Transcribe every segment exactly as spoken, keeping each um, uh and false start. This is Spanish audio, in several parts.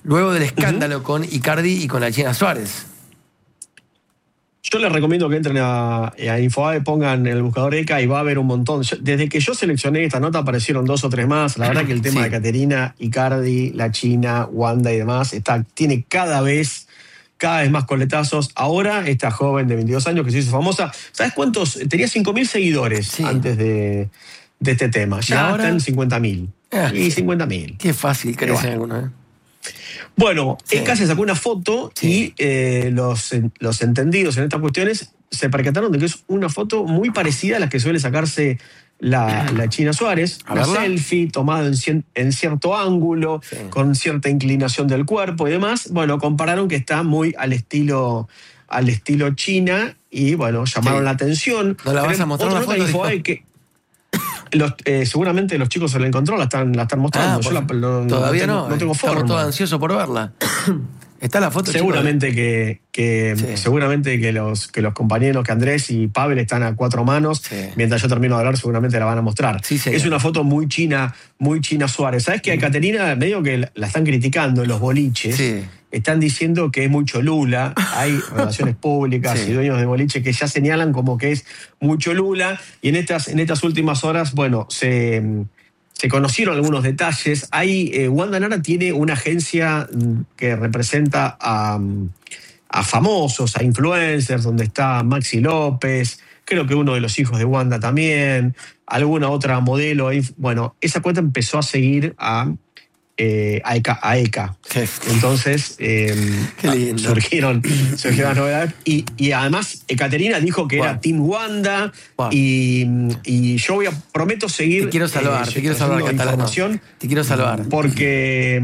luego del escándalo uh-huh. con Icardi y con la China Suárez. Yo les recomiendo que entren a, a Infobae, pongan el buscador E C A y va a haber un montón. Desde que yo seleccioné esta nota aparecieron dos o tres más. La verdad que el tema sí. de Caterina, Icardi, la China, Wanda y demás está, tiene cada vez, cada vez más coletazos. Ahora esta joven de veintidós años que se hizo famosa, ¿sabes cuántos? Tenía cinco mil seguidores sí. antes de, de este tema. Ya ahora están cincuenta mil. Ah, y cincuenta mil. Qué fácil crecer alguno, ¿eh? Bueno, sí. E C A se sacó una foto sí. y eh, los, los entendidos en estas cuestiones se percataron de que es una foto muy parecida a las que suele sacarse la, la China Suárez. Una selfie tomada en, en cierto ángulo, sí. con cierta inclinación del cuerpo y demás. Bueno, compararon que está muy al estilo, al estilo China y, bueno, llamaron sí. la atención. ¿No la vas a mostrar la foto? Que, Los, eh, seguramente los chicos se la encontró, la están, la están mostrando. Ah, Yo la, lo, todavía no, no, no tengo estamos forma. todos ansiosos por verla. Está la foto. Seguramente chicos. que, que sí. seguramente que los, que los compañeros, que Andrés y Pavel están a cuatro manos. Sí. Mientras yo termino de hablar, seguramente la van a mostrar. Sí, es una foto muy china, muy China Suárez. ¿Sabes que a Caterina medio que la están criticando en los boliches? Sí. Están diciendo que es muy cholula, hay relaciones públicas sí. y dueños de boliche que ya señalan como que es muy cholula, y en estas, en estas últimas horas, bueno, se, se conocieron algunos detalles. Hay, eh, Wanda Nara tiene una agencia que representa a, a famosos, a influencers, donde está Maxi López, creo que uno de los hijos de Wanda también, alguna otra modelo. Bueno, esa cuenta empezó a seguir a... Eh, a E C A. A E C A. Entonces eh, surgieron, surgieron las novedades y, y además Caterina dijo que wow. era Team Wanda wow. y, y yo voy a, prometo seguir. Te quiero salvar, eh, te quiero salvar, información. Te quiero salvar. Porque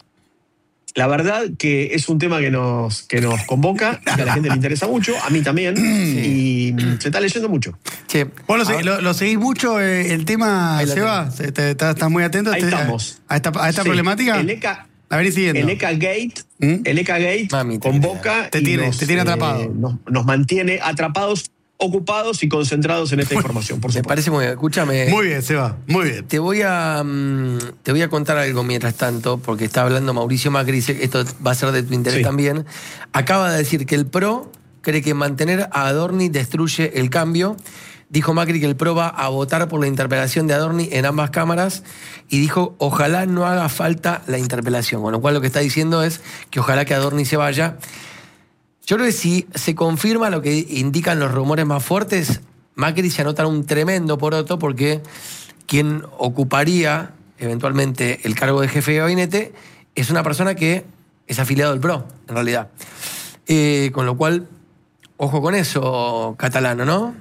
la verdad que es un tema que nos, que nos convoca, que a la gente le interesa mucho, a mí también, sí. y se está leyendo mucho. Sí. ¿Vos lo, segui, lo, lo seguís mucho eh, el tema, Seba? ¿Estás muy atento Ahí te, estamos. a esta, a esta sí. problemática? El E C A, a ver, siguiendo. El E C A Gate, ¿Mm? el E C A Gate Mami, te convoca te tiene, nos, te tiene atrapado. Eh, nos, nos mantiene atrapados, ocupados y concentrados en esta información, por supuesto. Me parece muy bien. Escúchame. Muy bien, Seba, muy bien. Te voy a um, te voy a contar algo mientras tanto, porque está hablando Mauricio Macri, esto va a ser de tu interés sí. también. Acaba de decir que el P R O cree que mantener a Adorni destruye el cambio. Dijo Macri que el P R O va a votar por la interpelación de Adorni en ambas cámaras y dijo ojalá no haga falta la interpelación. Con lo cual lo que está diciendo es que ojalá que Adorni se vaya. Yo creo que si se confirma lo que indican los rumores más fuertes, Macri se anota un tremendo poroto porque quien ocuparía eventualmente el cargo de jefe de gabinete es una persona que es afiliado del P R O, en realidad. Eh, con lo cual, ojo con eso, Catalano, ¿no?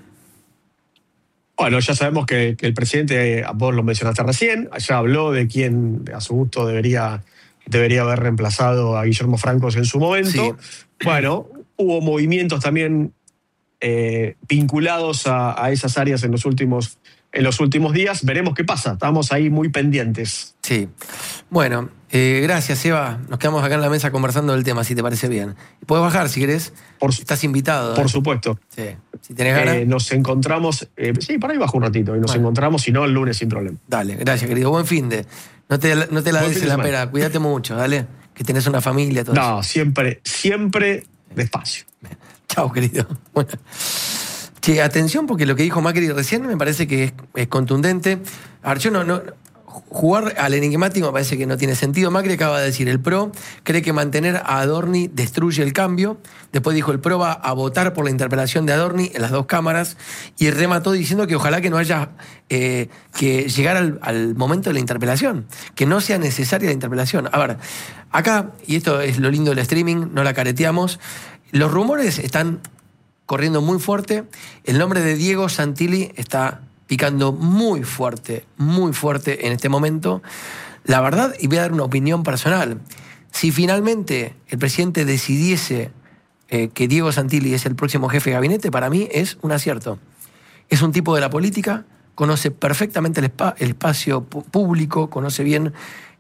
Bueno, ya sabemos que, que el presidente, vos lo mencionaste recién, ya habló de quién a su gusto debería, debería haber reemplazado a Guillermo Francos en su momento. Sí. Bueno, hubo movimientos también eh, vinculados a, a esas áreas en los últimos en los últimos días. Veremos qué pasa. Estamos ahí muy pendientes. Sí. Bueno, eh, gracias, Eva. Nos quedamos acá en la mesa conversando del tema, si te parece bien. Puedes bajar si querés. Por, Estás invitado. Por ¿eh? supuesto. Sí. Si tenés ganas. Eh, nos encontramos. Eh, sí, por ahí bajo un ratito. Y nos bueno. encontramos, si no, el lunes sin problema. Dale, gracias, querido. Buen fin de. No te, no te la des en la pera. Cuídate mucho, dale. Que tenés una familia, todo No, eso. siempre, siempre despacio. Chao, querido. Bueno. Che, atención, porque lo que dijo Macri recién me parece que es, es contundente. A ver, yo no, no. Jugar al enigmático me parece que no tiene sentido. Macri acaba de decir, el P R O cree que mantener a Adorni destruye el cambio. Después dijo, el P R O va a votar por la interpelación de Adorni en las dos cámaras. Y remató diciendo que ojalá que no haya eh, que llegar al, al momento de la interpelación. Que no sea necesaria la interpelación. A ver, acá, y esto es lo lindo del streaming, no la careteamos, los rumores están corriendo muy fuerte. El nombre de Diego Santilli está picando muy fuerte, muy fuerte en este momento. La verdad, y voy a dar una opinión personal, si finalmente el presidente decidiese eh, que Diego Santilli es el próximo jefe de gabinete, para mí es un acierto. Es un tipo de la política, conoce perfectamente el, espa- el espacio público, conoce bien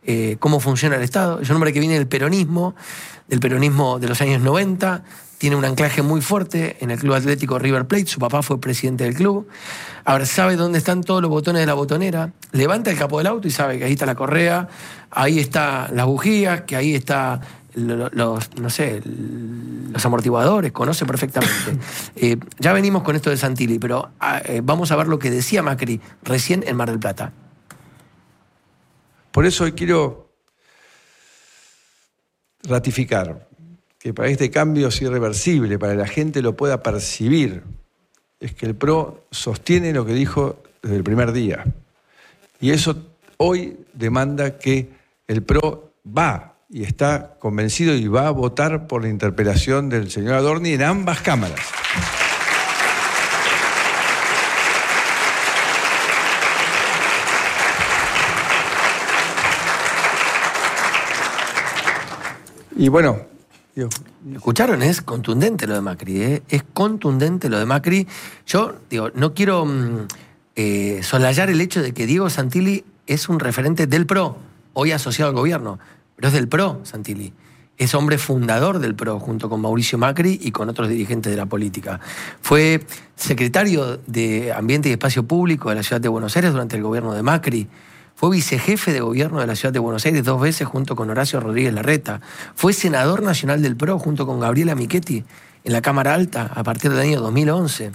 eh, cómo funciona el Estado. Es un hombre que viene del peronismo, del peronismo de los años noventa, tiene un anclaje muy fuerte en el Club Atlético River Plate, su papá fue presidente del club. Ahora sabe dónde están todos los botones de la botonera, levanta el capó del auto y sabe que ahí está la correa, ahí está las bujías, que ahí está los, los no sé, los amortiguadores, conoce perfectamente. Eh, ya venimos con esto de Santilli, pero eh, vamos a ver lo que decía Macri recién en Mar del Plata. Por eso hoy quiero ratificar que para este cambio es irreversible, para que la gente lo pueda percibir, es que el P R O sostiene lo que dijo desde el primer día. Y eso hoy demanda que el P R O va y está convencido y va a votar por la interpelación del señor Adorni en ambas cámaras. Y bueno, digo, ¿escucharon? Es contundente lo de Macri, ¿eh? Es contundente lo de Macri. Yo, digo, no quiero mm, eh, soslayar el hecho de que Diego Santilli es un referente del P R O, hoy asociado al gobierno, pero es del P R O, Santilli. Es hombre fundador del P R O, junto con Mauricio Macri y con otros dirigentes de la política. Fue secretario de Ambiente y Espacio Público de la Ciudad de Buenos Aires durante el gobierno de Macri. Fue vicejefe de gobierno de la Ciudad de Buenos Aires dos veces junto con Horacio Rodríguez Larreta. Fue senador nacional del P R O junto con Gabriela Michetti en la Cámara Alta a partir del año dos mil once.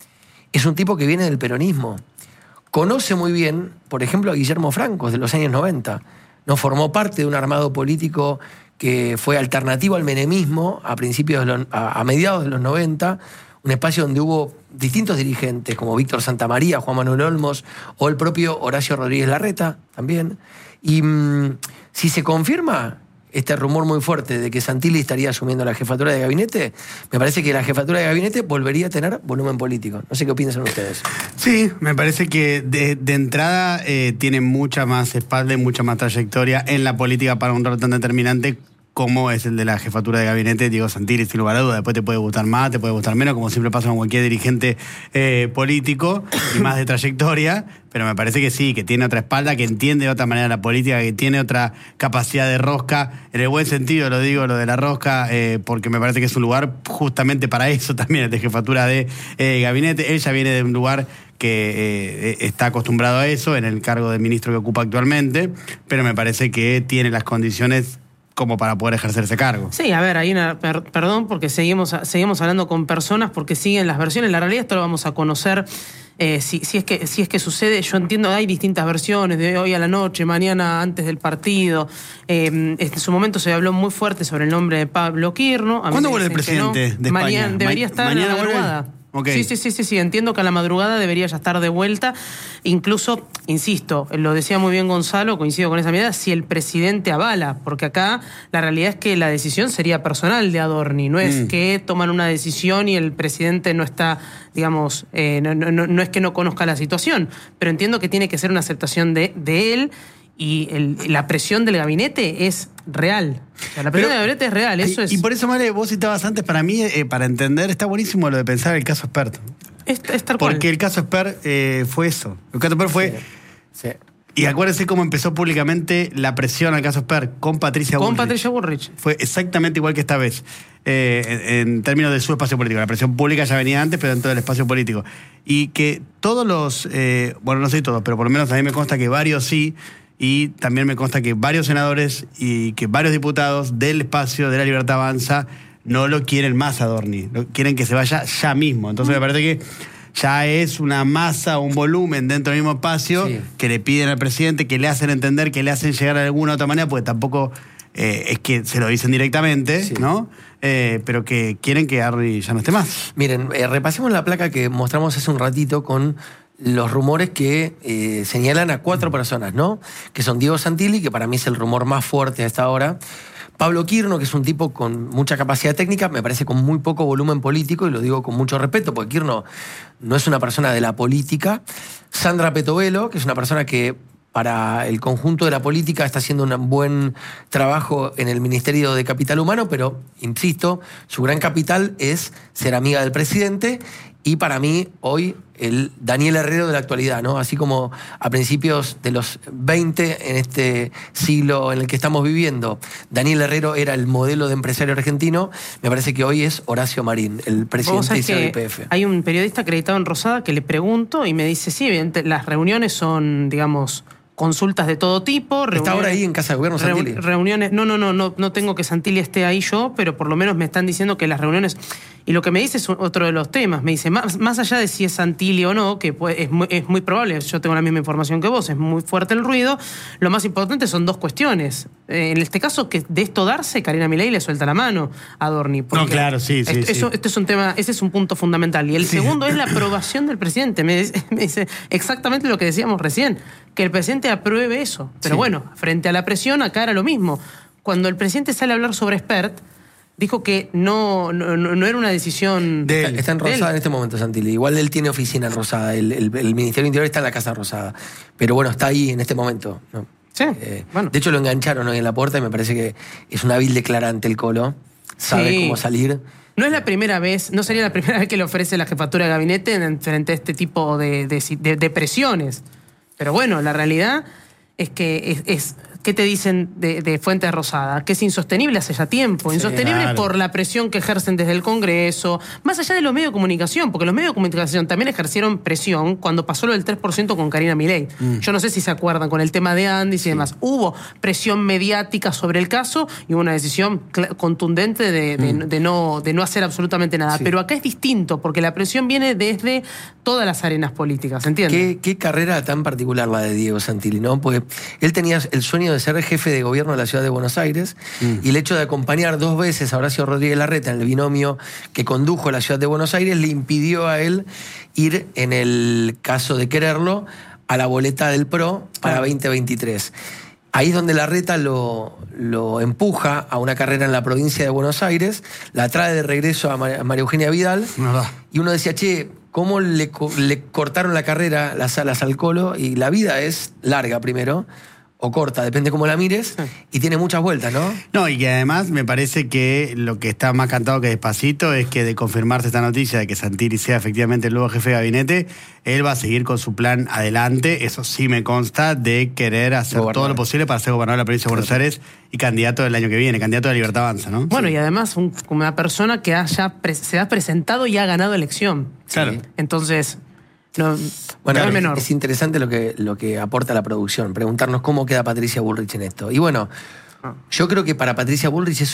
Es un tipo que viene del peronismo. Conoce muy bien, por ejemplo, a Guillermo Franco de los años noventa. No formó parte de un armado político que fue alternativo al menemismo a, principios de los, a, a mediados de los noventa, un espacio donde hubo distintos dirigentes como Víctor Santamaría, Juan Manuel Olmos o el propio Horacio Rodríguez Larreta también. Y mmm, si se confirma este rumor muy fuerte de que Santilli estaría asumiendo la jefatura de gabinete, me parece que la jefatura de gabinete volvería a tener volumen político. No sé qué piensan ustedes. Sí, me parece que de, de entrada eh, tiene mucha más espalda y mucha más trayectoria en la política para un rol tan determinante como es el de la jefatura de gabinete, Diego Santilli, sin lugar a dudas. Después te puede gustar más, te puede gustar menos, como siempre pasa con cualquier dirigente eh, político y más de trayectoria, pero me parece que sí, que tiene otra espalda, que entiende de otra manera la política, que tiene otra capacidad de rosca, en el buen sentido lo digo, lo de la rosca, eh, porque me parece que es un lugar justamente para eso también, de jefatura de eh, gabinete. Él ya viene de un lugar que eh, está acostumbrado a eso, en el cargo de ministro que ocupa actualmente, pero me parece que tiene las condiciones como para poder ejercer ese cargo. Sí, a ver, hay una... Per, perdón, porque seguimos, seguimos hablando con personas porque siguen las versiones. La realidad esto lo vamos a conocer eh, si, si, es que, si es que sucede. Yo entiendo, hay distintas versiones, de hoy a la noche, mañana antes del partido. Eh, en su momento se habló muy fuerte sobre el nombre de Pablo Quirno. ¿Cuándo vuelve el presidente no. de España? Mañana, debería estar Ma- en la madrugada. Okay. Sí, sí, sí, sí, sí, entiendo que a la madrugada debería ya estar de vuelta. Incluso, insisto, lo decía muy bien Gonzalo, coincido con esa mirada, si el presidente avala, porque acá la realidad es que la decisión sería personal de Adorni, no es mm. que toman una decisión y el presidente no está, digamos, eh, no, no, no es que no conozca la situación, pero entiendo que tiene que ser una aceptación de, de él. Y el, la presión del gabinete es real. O sea, la presión Pero, del gabinete es real. Eso y, es... y por eso, Male, vos citabas antes, para mí, eh, para entender, está buenísimo lo de pensar el caso Espert. Es, es tal cual. Porque el caso Espert eh, fue eso. El caso Espert fue... Sí, sí. Y acuérdense cómo empezó públicamente la presión al caso Espert con Patricia con Bullrich. Con Patricia Bullrich. Fue exactamente igual que esta vez. Eh, en, en términos de su espacio político. La presión pública ya venía antes, pero dentro del espacio político. Y que todos los... Eh, bueno, no sé todos, pero por lo menos a mí me consta que varios sí... Y también me consta que varios senadores y que varios diputados del espacio de la Libertad Avanza no lo quieren más a Adorni, quieren que se vaya ya mismo. Entonces me parece que ya es una masa, un volumen dentro del mismo espacio sí. que le piden al presidente, que le hacen entender, que le hacen llegar de alguna u otra manera, porque tampoco eh, es que se lo dicen directamente, sí. ¿no? Eh, pero que quieren que Adorni ya no esté más. Miren, eh, repasemos la placa que mostramos hace un ratito con los rumores que eh, señalan a cuatro personas, ¿no? Que son Diego Santilli, que para mí es el rumor más fuerte hasta ahora. Pablo Quirno, que es un tipo con mucha capacidad técnica, me parece con muy poco volumen político, y lo digo con mucho respeto, porque Quirno no es una persona de la política. Sandra Petovelo, que es una persona que para el conjunto de la política está haciendo un buen trabajo en el Ministerio de Capital Humano, pero, insisto, su gran capital es ser amiga del presidente y para mí hoy el Daniel Herrero de la actualidad, ¿no? Así como a principios de los veinte, en este siglo en el que estamos viviendo, Daniel Herrero era el modelo de empresario argentino, me parece que hoy es Horacio Marín, el presidente de I P F. Hay un periodista acreditado en Rosada que le pregunto y me dice, sí, las reuniones son, digamos, consultas de todo tipo. ¿Está ahora ahí en Casa de Gobierno Santilli? Reuniones, no, no, no, no, no tengo que Santilli esté ahí yo, pero por lo menos me están diciendo que las reuniones... Y lo que me dice es otro de los temas. Me dice, más, más allá de si es Santilli o no, que pues, es, muy, es muy probable, yo tengo la misma información que vos, es muy fuerte el ruido, lo más importante son dos cuestiones. Eh, en este caso, que de esto darse, Karina Milei le suelta la mano a Dorni. No, claro, sí, sí, esto, sí. Eso, este es un tema, ese es un punto fundamental. Y el sí. segundo es la aprobación del presidente. Me dice, me dice exactamente lo que decíamos recién, que el presidente apruebe eso. Pero sí. bueno, frente a la presión, acá era lo mismo. Cuando el presidente sale a hablar sobre Spert, dijo que no, no, no era una decisión de él. Está en Rosada en este momento, Santilli. Igual él tiene oficina en Rosada. El, el, el Ministerio del Interior está en la Casa Rosada. Pero bueno, está ahí en este momento, ¿no? Sí, eh, bueno. De hecho, lo engancharon hoy en la puerta y me parece que es un hábil declarante el Colo. Sabe sí. cómo salir. No es la primera vez, no sería la primera vez que le ofrece la jefatura de gabinete en, frente a este tipo de, de, de, de presiones. Pero bueno, la realidad es que es... es ¿qué te dicen de, de Fuente Rosada? Que es insostenible hace ya tiempo. Insostenible sí, claro. por la presión que ejercen desde el Congreso, más allá de los medios de comunicación, porque los medios de comunicación también ejercieron presión cuando pasó lo del tres por ciento con Karina Milei. Mm. Yo no sé si se acuerdan con el tema de Andis y sí. demás. Hubo presión mediática sobre el caso y hubo una decisión contundente de, de, mm. de, no, de no hacer absolutamente nada. Sí. Pero acá es distinto, porque la presión viene desde todas las arenas políticas, ¿entiendes? ¿Qué, qué carrera tan particular la de Diego Santilli, ¿no? Porque él tenía el sueño de ser jefe de gobierno de la ciudad de Buenos Aires mm. y el hecho de acompañar dos veces a Horacio Rodríguez Larreta en el binomio que condujo la ciudad de Buenos Aires le impidió a él ir, en el caso de quererlo, a la boleta del P R O para ah. veinte veintitrés. Ahí es donde Larreta lo, lo empuja a una carrera en la provincia de Buenos Aires, la trae de regreso a María Eugenia Vidal no. y uno decía, che, ¿cómo le, le cortaron la carrera las alas al Colo? Y la vida es larga primero, o corta, depende cómo la mires, y tiene muchas vueltas, ¿no? No, y que además me parece que lo que está más cantado que despacito es que de confirmarse esta noticia de que Santilli sea efectivamente el nuevo jefe de gabinete, él va a seguir con su plan adelante, eso sí me consta, de querer hacer gobernador. todo lo posible para ser gobernador de la provincia de Buenos Aires y candidato del año que viene, candidato de Libertad Avanza, ¿no? Bueno, sí. y además un, una persona que haya se ha presentado y ha ganado elección. Claro. Sí. Entonces... No, bueno, no es, es menor. Es interesante lo que, lo que aporta la producción, preguntarnos cómo queda Patricia Bullrich en esto. Y bueno, ah. yo creo que para Patricia Bullrich es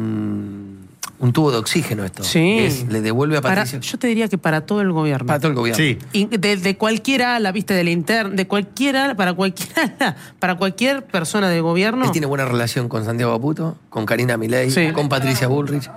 un, un tubo de oxígeno esto. Sí. Es, le devuelve a Patricia. Para, yo te diría que para todo el gobierno. Para todo el gobierno. Sí. Y de, de cualquiera, la vista de la interna, de cualquiera, para cualquiera, para cualquier persona del gobierno. Él tiene buena relación con Santiago Caputo, con Karina Milei, sí. con Patricia Bullrich.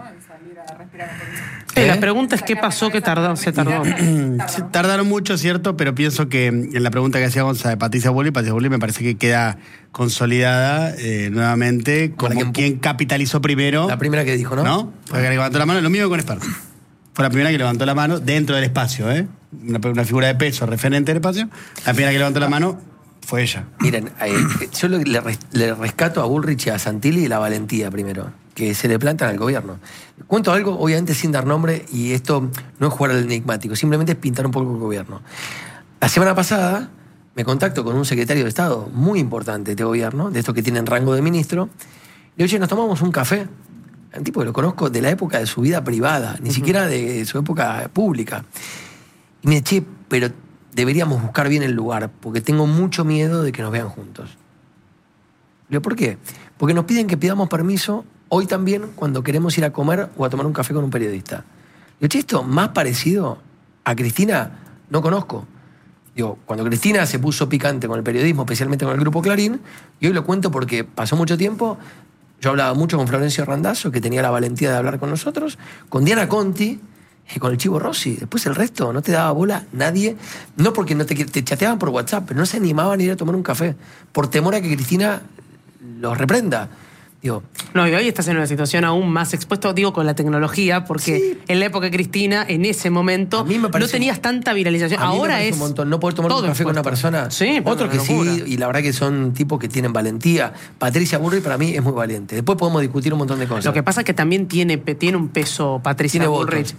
Eh, la pregunta es qué pasó que tardó, se tardó. Se tardaron mucho, cierto, pero pienso que en la pregunta que hacíamos de Patricia Bullrich, Patricia Bullrich me parece que queda consolidada eh, nuevamente como quien, quien capitalizó primero. La primera que dijo, ¿no? ¿No? Fue la que levantó la mano, lo mismo con Spert. Fue la primera que levantó la mano dentro del espacio, ¿eh? Una, una figura de peso referente del espacio. La primera que levantó la mano fue ella. Miren, eh, yo le, le rescato a Bullrich y a Santilli la valentía primero, que se le plantan al gobierno. Cuento algo, obviamente sin dar nombre, y esto no es jugar al enigmático, simplemente es pintar un poco el gobierno. La semana pasada me contacto con un secretario de Estado muy importante de este gobierno, de estos que tienen rango de ministro, y oye, nos tomamos un café. Un tipo que lo conozco de la época de su vida privada, ni uh-huh. siquiera de su época pública. Y me dice, che, pero deberíamos buscar bien el lugar, porque tengo mucho miedo de que nos vean juntos. Le digo, ¿por qué? Porque nos piden que pidamos permiso hoy también cuando queremos ir a comer o a tomar un café con un periodista. Digo, che, esto más parecido a Cristina no conozco. Digo, cuando Cristina se puso picante con el periodismo, especialmente con el Grupo Clarín, y hoy lo cuento porque pasó mucho tiempo, yo hablaba mucho con Florencio Randazzo, que tenía la valentía de hablar con nosotros, con Diana Conti y con el Chivo Rossi. Después el resto no te daba bola nadie, no porque no te, te chateaban por WhatsApp, pero no se animaban a ir a tomar un café, por temor a que Cristina los reprenda. Digo, no, y hoy estás en una situación aún más expuesta, digo, con la tecnología, porque sí. en la época de Cristina, en ese momento, parece, no tenías tanta viralización. A mí Ahora me es un montón. No poder tomar un café expuesto. con una persona. Sí, otros que sí, y la verdad que son tipos que tienen valentía. Patricia Bullrich para mí es muy valiente. Después podemos discutir un montón de cosas. Lo que pasa es que también tiene, tiene un peso Patricia tiene Bullrich. Votos.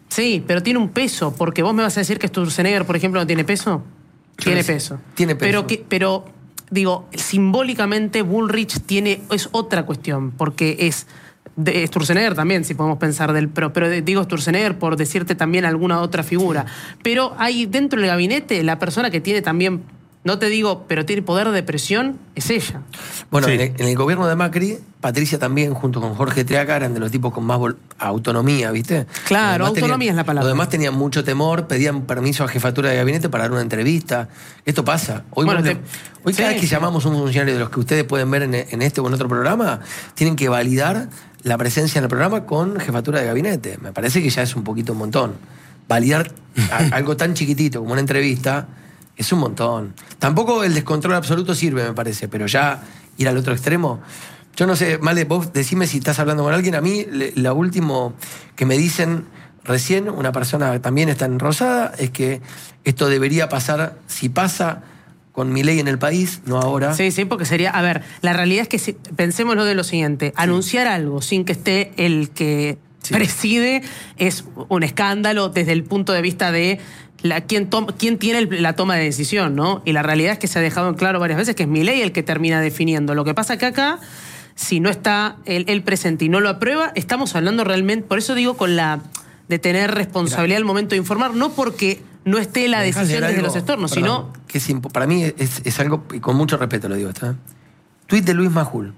Sí, pero tiene un peso, porque vos me vas a decir que Sturzenegger, por ejemplo, no tiene peso. Tiene peso. Tiene peso. Pero, que, pero digo, simbólicamente Bullrich tiene, es otra cuestión, porque es de Sturzenegger también, si podemos pensar del pro, pero de, digo Sturzenegger por decirte también alguna otra figura. Pero hay dentro del gabinete la persona que tiene también, no te digo, pero tiene poder de presión, es ella. Bueno, Sí. en, el, en el gobierno de Macri, Patricia también, junto con Jorge Triaca, eran de los tipos con más vol- autonomía, ¿viste? Claro, Los demás autonomía tenían- es la palabra. Los demás tenían mucho temor, pedían permiso a jefatura de gabinete para dar una entrevista. Esto pasa. Hoy, Bueno, vos le- te- hoy cada sí, vez que sí. llamamos a un funcionario de los que ustedes pueden ver en, en este o en otro programa, tienen que validar la presencia en el programa con jefatura de gabinete. Me parece que ya es un poquito un montón. Validar a- algo tan chiquitito como una entrevista es un montón. Tampoco el descontrol absoluto sirve, me parece, pero ya ir al otro extremo. Yo no sé, Male, vos decime si estás hablando con alguien. A mí, le- lo último que me dicen recién, una persona también está en Rosada, es que esto debería pasar, si pasa con Milei en el país, no ahora. Sí, sí, porque sería, a ver, la realidad es que si, pensémoslo de lo siguiente, anunciar algo sin que esté el que Sí. preside es un escándalo desde el punto de vista de la, quién, toma, quién tiene el- la toma de decisión, ¿no? Y la realidad es que se ha dejado en claro varias veces que es Milei el que termina definiendo. Lo que pasa que acá, si no está él, él presente y no lo aprueba, estamos hablando realmente, por eso digo con la de tener responsabilidad al momento de informar, no porque no esté la ¿Me dejás decisión leer desde algo? los externos, Perdón, sino... que es impo- para mí es, es algo, y con mucho respeto lo digo, ¿está? Tuit de Luis Majul,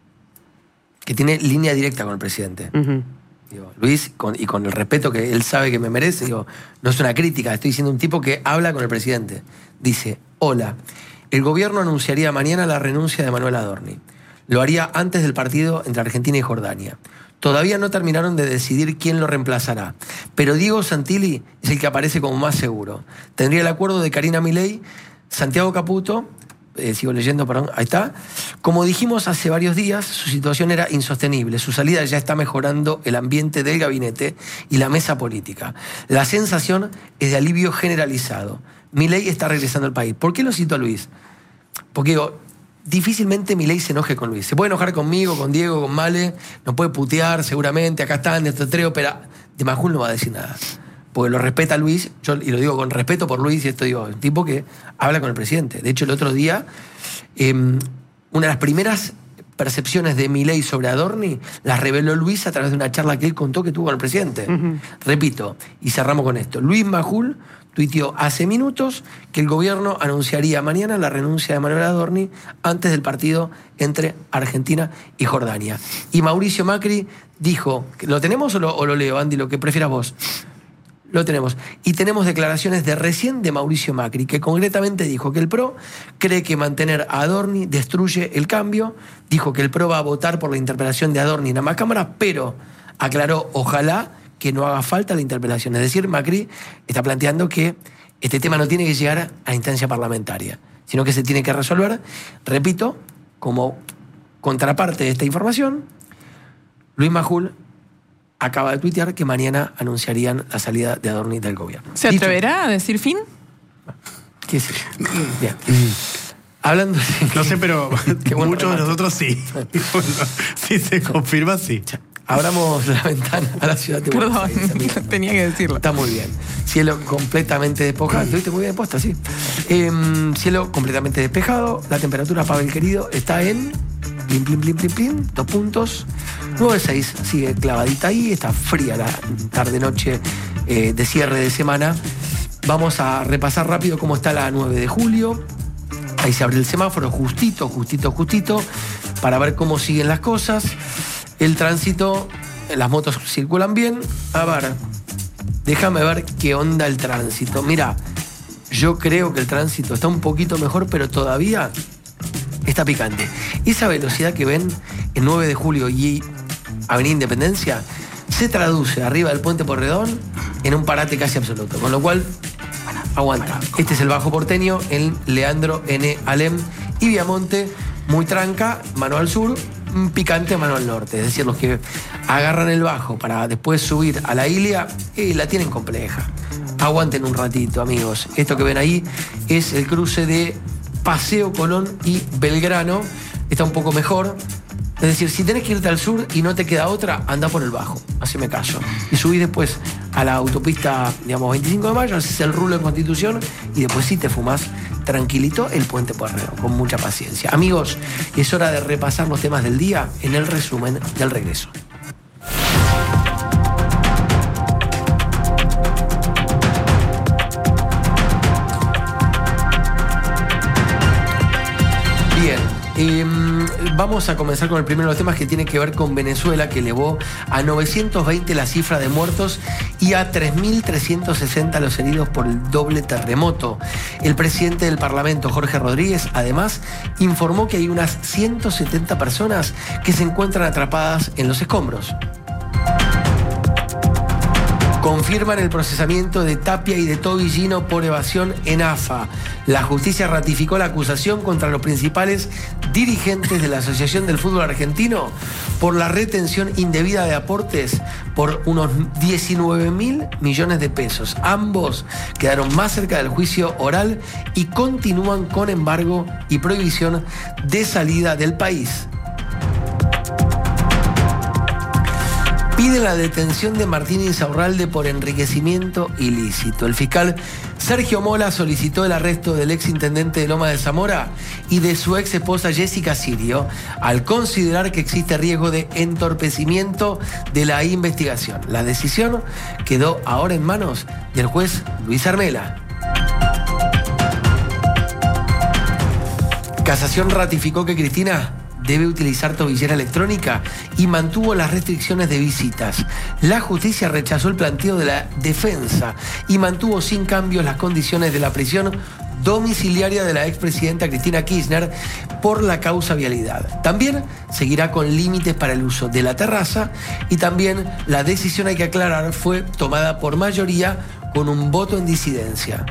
que tiene línea directa con el presidente. Ujú. Digo, Luis, con- y con el respeto que él sabe que me merece, digo, no es una crítica, estoy diciendo un tipo que habla con el presidente. Dice, hola, el gobierno anunciaría mañana la renuncia de Manuel Adorni. Lo haría antes del partido entre Argentina y Jordania. Todavía no terminaron de decidir quién lo reemplazará, pero Diego Santilli es el que aparece como más seguro. Tendría el acuerdo de Karina Milei, Santiago Caputo, eh, sigo leyendo, perdón, ahí está. Como dijimos hace varios días, su situación era insostenible. Su salida ya está mejorando el ambiente del gabinete y la mesa política. La sensación es de alivio generalizado. Milei está regresando al país. ¿Por qué lo cito a Luis? Porque digo, difícilmente Milei se enoje con Luis. Se puede enojar conmigo, con Diego, con Male, nos puede putear seguramente, acá están, de Estotreo, pero de Majul no va a decir nada. Porque lo respeta Luis, yo, y lo digo con respeto por Luis, y esto digo, un tipo que habla con el presidente. De hecho, el otro día, eh, una de las primeras percepciones de Milei sobre Adorni las reveló Luis a través de una charla que él contó que tuvo con el presidente. Ujú. Repito, y cerramos con esto. Luis Majul tuiteó hace minutos que el gobierno anunciaría mañana la renuncia de Manuel Adorni antes del partido entre Argentina y Jordania. Y Mauricio Macri dijo, ¿lo tenemos o lo, o lo leo, Andy? Lo que prefieras vos. Lo tenemos. Y tenemos declaraciones de recién de Mauricio Macri, que concretamente dijo que el P R O cree que mantener a Adorni destruye el cambio. Dijo que el P R O va a votar por la interpelación de Adorni en ambas cámaras, pero aclaró, ojalá que no haga falta la interpelación. Es decir, Macri está planteando que este tema no tiene que llegar a la instancia parlamentaria, sino que se tiene que resolver, repito, como contraparte de esta información, Luis Majul acaba de tuitear que mañana anunciarían la salida de Adorni del gobierno. ¿Se Dicho- atreverá a decir fin? ¿Qué es eso? Bien. Hablando de... No sé, pero Qué buen muchos de remate. nosotros sí. Bueno, si se confirma, sí. Abramos la ventana a la ciudad de Buenos Perdón, Aires, amigo. tenía que decirlo. Está muy bien. Cielo completamente despejado. ¿Estuviste muy bien puesta? Sí. Eh, cielo completamente despejado. La temperatura, Pavel querido, está en... Plim, plim, plim, plim, plim. Dos puntos. nueve seis. Sigue clavadita ahí. Está fría la tarde-noche eh, de cierre de semana. Vamos a repasar rápido cómo está la nueve de julio. Ahí se abre el semáforo justito, justito, justito, para ver cómo siguen las cosas. El tránsito, las motos circulan bien. A ver, déjame ver qué onda el tránsito. Mira, yo creo que el tránsito está un poquito mejor, pero todavía está picante. Esa velocidad que ven en nueve de julio y Avenida Independencia se traduce arriba del Puente Porredón en un parate casi absoluto. Con lo cual, aguanta. Este es el Bajo Porteño, en Leandro N. Alem y Viamonte, muy tranca, mano al sur, picante, mano al norte. Es decir, los que agarran el Bajo para después subir a la Ilia, eh, la tienen compleja. Aguanten un ratito, amigos. Esto que ven ahí es el cruce de Paseo Colón y Belgrano. Está un poco mejor. Es decir, si tenés que irte al sur y no te queda otra, anda por el bajo, haceme caso. Y subís después a la autopista, digamos, veinticinco de mayo, haces el rulo en Constitución y después sí te fumás tranquilito el Puente Pueyrredón, con mucha paciencia. Amigos, es hora de repasar los temas del día en el resumen del regreso. Bien, eh, vamos a comenzar con el primero de los temas que tiene que ver con Venezuela, que elevó a novecientos veinte la cifra de muertos y a tres mil trescientos sesenta los heridos por el doble terremoto. El presidente del Parlamento, Jorge Rodríguez, además informó que hay unas ciento setenta personas que se encuentran atrapadas en los escombros. Confirman el procesamiento de Tapia y de Tobillino por evasión en A F A. La justicia ratificó la acusación contra los principales dirigentes de la Asociación del Fútbol Argentino por la retención indebida de aportes por unos diecinueve mil millones de pesos. Ambos quedaron más cerca del juicio oral y continúan con embargo y prohibición de salida del país. Pide la detención de Martín Insaurralde por enriquecimiento ilícito. El fiscal Sergio Mola solicitó el arresto del ex intendente de Loma de Zamora y de su ex esposa Jessica Sirio, al considerar que existe riesgo de entorpecimiento de la investigación. La decisión quedó ahora en manos del juez Luis Armela. Casación ratificó que Cristina debe utilizar tobillera electrónica y mantuvo las restricciones de visitas. La justicia rechazó el planteo de la defensa y mantuvo sin cambios las condiciones de la prisión domiciliaria de la expresidenta Cristina Kirchner por la causa vialidad. También seguirá con límites para el uso de la terraza y también la decisión, hay que aclarar, fue tomada por mayoría con un voto en disidencia.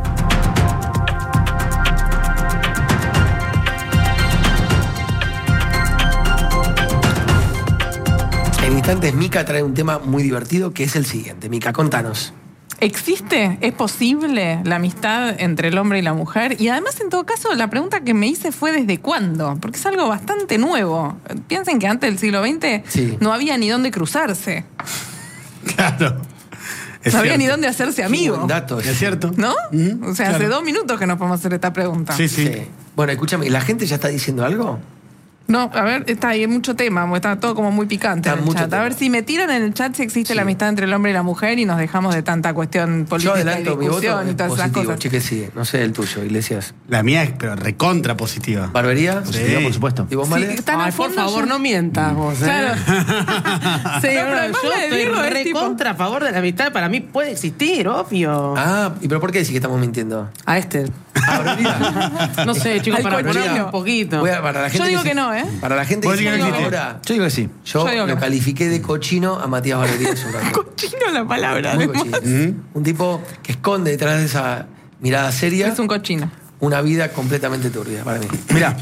En instantes, Mica trae un tema muy divertido que es el siguiente. Mica, contanos. ¿Existe? ¿Es posible la amistad entre el hombre y la mujer? Y además, en todo caso, la pregunta que me hice fue ¿desde cuándo? Porque es algo bastante nuevo. Piensen que antes del siglo veinte sí. no había ni dónde cruzarse. Claro. Es no había cierto. ni dónde hacerse amigo. Buen dato, es cierto. ¿No? Mm-hmm. O sea, claro. hace dos minutos que nos podemos hacer esta pregunta. Sí, sí, sí. Bueno, escúchame, ¿la gente ya está diciendo algo? No, a ver, está ahí, hay mucho tema, está todo como muy picante está en el chat. Tema. A ver si me tiran en el chat si existe sí. la amistad entre el hombre y la mujer y nos dejamos de tanta cuestión política. Yo adelanto y discusión mi voto y todas positivo, esas cosas. Cheque sí, no sé el tuyo, Iglesias. La mía es pero recontra positiva. ¿Barbería? Positiva, sí. por supuesto. ¿Y vos, Male? Sí, Ay, por favor, yo... no mientas vos. ¿eh? Claro. sí, no, no, yo estoy recontra tipo... a favor de la amistad. Para mí puede existir, obvio. Ah, ¿y pero por qué decís que estamos mintiendo? A este. ¿A Barbería? No sé, chicos, para ponerle un poquito. A, para la gente yo digo que, que no, ¿eh? Para la gente que digo dice que ahora... Yo digo que sí. Yo, yo lo califiqué de cochino a Matías Barbería. Cochino la palabra. Muy cochino. ¿Mm? Un tipo que esconde detrás de esa mirada seria. Es un cochino. Una vida completamente turbia para mí. Mirá.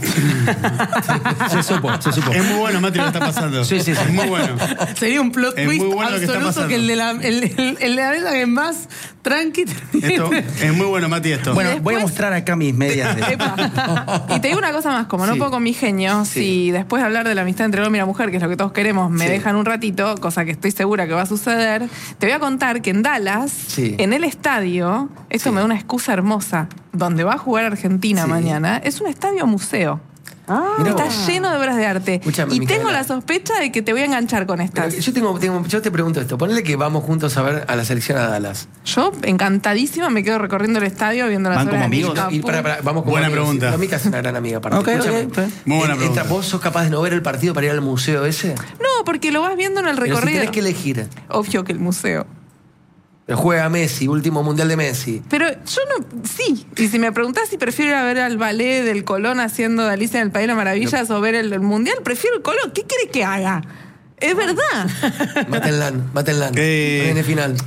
se supo, se supo. Es muy bueno, Mati, lo que está pasando. Sí, sí, sí. Es muy bueno. Sería un plot es twist bueno absoluto que, que el de la, el, el, el de la mesa que es más tranqui. Esto es muy bueno, Mati, esto. Bueno, después, voy a mostrar acá mis medias. De... Y te digo una cosa más, como no sí. puedo con mi genio, sí. si después de hablar de la amistad entre el hombre y la mujer, que es lo que todos queremos, me sí. dejan un ratito, cosa que estoy segura que va a suceder, te voy a contar que en Dallas, sí. en el estadio, esto sí. me da una excusa hermosa, donde va a jugar Argentina sí. mañana, es un estadio museo. Ah, está lleno de obras de arte. Escuchame, y Micaela, tengo la sospecha de que te voy a enganchar con estas. Yo, tengo, tengo, yo te pregunto esto. Ponele que vamos juntos a ver a la selección a Dallas. Yo, encantadísima, me quedo recorriendo el estadio viendo las obras de amigos. No, y para, para, vamos como buena amigos. pregunta. Mica es una gran amiga. Para okay, okay, okay. Muy buena en, pregunta. ¿Vos sos capaz de no ver el partido para ir al museo ese? No, porque lo vas viendo en el recorrido. Pero si tenés que elegir. Obvio que el museo. Juega Messi, último mundial de Messi. Pero yo no... Sí. Y si me preguntás si prefiero ir a ver al ballet del Colón haciendo de Alicia en el País de las Maravillas no. o ver el, el mundial, prefiero el Colón. ¿Qué querés que haga? Es verdad. Mátenla, mátenla. Eh... Viene final.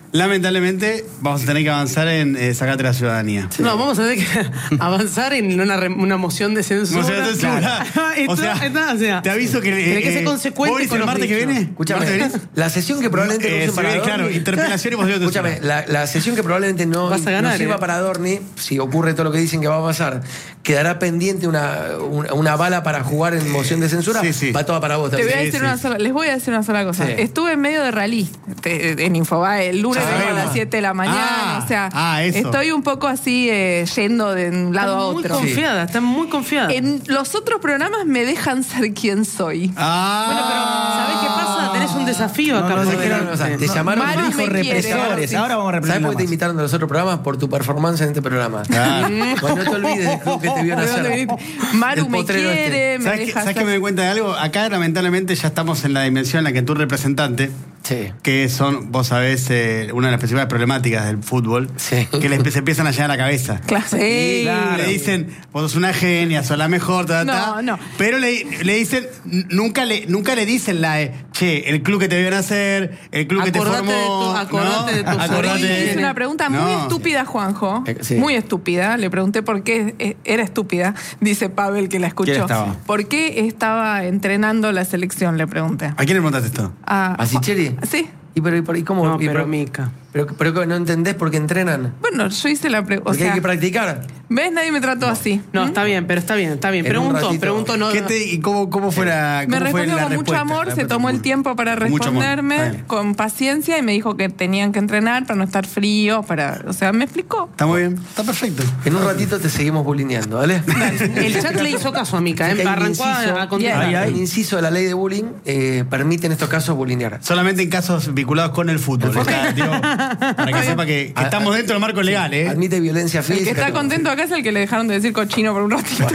Lamentablemente, vamos a tener que avanzar en eh, sacarte la ciudadanía. Sí. No, vamos a tener que avanzar en una, re, una moción de censura. Moción de censura. Esto, o, sea, esto, o sea, te aviso que... Tiene eh, que ser consecuente con el los martes que dichos. viene. Escúchame, la sesión que probablemente eh, no sirva para viene, Adorni. Claro, interpelación y moción de censura. Escúchame, la, la sesión que probablemente no, Vas a ganar, no sirva eh. para Adorni, si ocurre todo lo que dicen que va a pasar, quedará pendiente una, una, una bala para jugar en moción de censura, sí, sí. va toda para vos. Te voy a Sí, decir sí. una sola, les voy a decir una sola cosa. Sí. Estuve en medio de rally te- en Infobae el lunes Ah, vengo a las siete de la mañana. Ah, o sea, ah, eso. estoy un poco así eh, yendo de un lado a Están muy otro. confiada, están muy confiada. En los otros programas me dejan ser quien soy. Ah. Bueno, pero ¿sabés qué pasa? Tenés un desafío acá. No, no, por sé qué era, delante. o sea, te llamaron Maru dijo me quiere, represores. sí. Ahora vamos a ¿Sabes representar por qué te más. invitaron de los otros programas? Por tu performance en este programa. Claro. Bueno, no te olvides del club que te vio ¿De dónde nacer. viniste? Maru Del me potrero quiere, este. me ¿Sabes, que, deja ¿sabes que ser- me doy cuenta de algo? Acá, lamentablemente, ya estamos en la dimensión en la que tú representante, Sí. que son, vos sabés, eh, una de las principales problemáticas del fútbol, Sí. que les se empiezan a llenar a la cabeza. Claro. Y Claro. le dicen, vos sos una genia, sos la mejor, ta, ta, ta. No, no. Pero le, le dicen, n- nunca le, nunca le dicen la de, che, el club que te vio nacer, el club que te Acordate formó. de tu- acordate de tus Acordate. orígenes. Es una pregunta muy No. estúpida, Juanjo. Eh, sí. Muy estúpida. Le pregunté por qué eh, era estúpida. Dice Pavel que la escuchó. ¿Quién estaba? ¿Por qué estaba entrenando la selección? Le pregunté. ¿A quién le preguntaste esto? A, ¿A Sicheri? Sí. ¿Y, pero, y, por- y cómo? No, y, pero Mica. Pero, pero que no entendés por qué entrenan. Bueno, yo hice la pregunta. O Porque sea, hay que practicar. ¿ves? Nadie me trató así. No, ¿Mm? está bien, pero está bien, está bien. En un Pregunto, ratito. pregunto, no. ¿Qué te, ¿Y cómo, cómo fue la, cómo Me fue respondió la con mucho respuesta? amor, La se respuesta tomó el muy- tiempo para con mucho amor. Está responderme bien. con paciencia y me dijo que tenían que entrenar para no estar frío, para, o sea, me explicó. Está muy bien, está perfecto. En un ratito te seguimos bulineando, ¿vale? El chat le hizo caso a Mica, Así que ¿eh? hay un Arrancó a, inciso- a contestar. Ay, ay. Un inciso de la ley de bullying eh, permite en estos casos bulinear. Solamente en casos vinculados con el fútbol. Está, digo, para que sepa que, que estamos dentro del marco legal, ¿eh? Admite violencia El física. que está todo. contento acá es el que le dejaron de decir cochino por un ratito.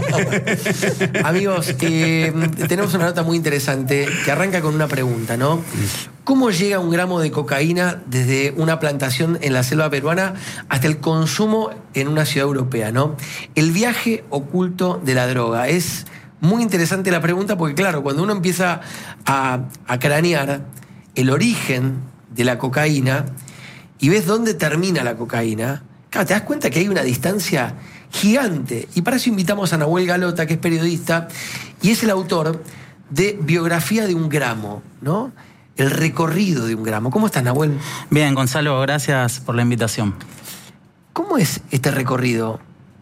Amigos, eh, tenemos una nota muy interesante que arranca con una pregunta, ¿no? ¿Cómo llega un gramo de cocaína desde una plantación en la selva peruana hasta el consumo en una ciudad europea, ¿no? El viaje oculto de la droga. Es muy interesante la pregunta porque, claro, cuando uno empieza a, a cranear el origen de la cocaína y ves dónde termina la cocaína, claro, te das cuenta que hay una distancia gigante. Y para eso invitamos a Nahuel Galota, que es periodista y es el autor de Biografía de un gramo, ¿no? El recorrido de un gramo. ¿Cómo estás, Nahuel? Bien, Gonzalo, gracias por la invitación. ¿Cómo es este recorrido?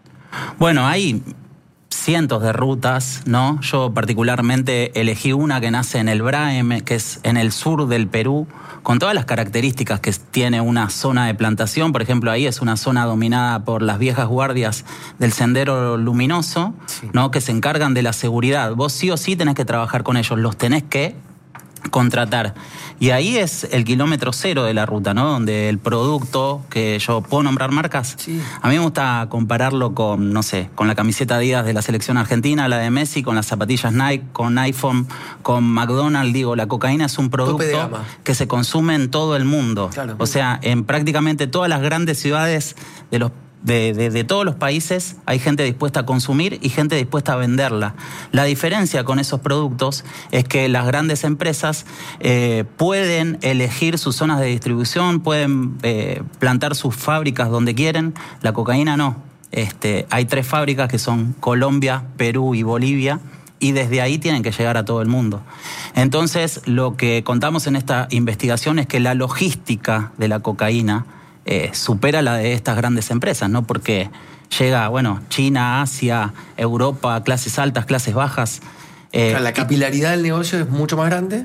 Bueno, hay cientos de rutas, ¿no? Yo particularmente elegí una que nace en el Braem, que es en el sur del Perú, con todas las características que tiene una zona de plantación. Por ejemplo, ahí es una zona dominada por las viejas guardias del Sendero Luminoso, Sí. ¿no? Que se encargan de la seguridad. Vos sí o sí tenés que trabajar con ellos, los tenés que contratar. Y ahí es el kilómetro cero de la ruta, ¿no? Donde el producto, que yo puedo nombrar marcas, Sí. a mí me gusta compararlo con, no sé, con la camiseta Adidas de la selección argentina, la de Messi, con las zapatillas Nike, con iPhone, con McDonald's. Digo, la cocaína es un Tope de producto gama. que se consume en todo el mundo. Claro. O sea, en prácticamente todas las grandes ciudades de los De, de, de todos los países hay gente dispuesta a consumir y gente dispuesta a venderla. La diferencia con esos productos es que las grandes empresas eh, pueden elegir sus zonas de distribución, pueden eh, plantar sus fábricas donde quieren. La cocaína no. Este, hay tres fábricas que son Colombia, Perú y Bolivia. Y desde ahí tienen que llegar a todo el mundo. Entonces, lo que contamos en esta investigación es que la logística de la cocaína Eh, supera la de estas grandes empresas, ¿no? Porque llega, bueno, China, Asia, Europa, clases altas, clases bajas. Eh, Claro, la capilaridad del negocio es mucho más grande.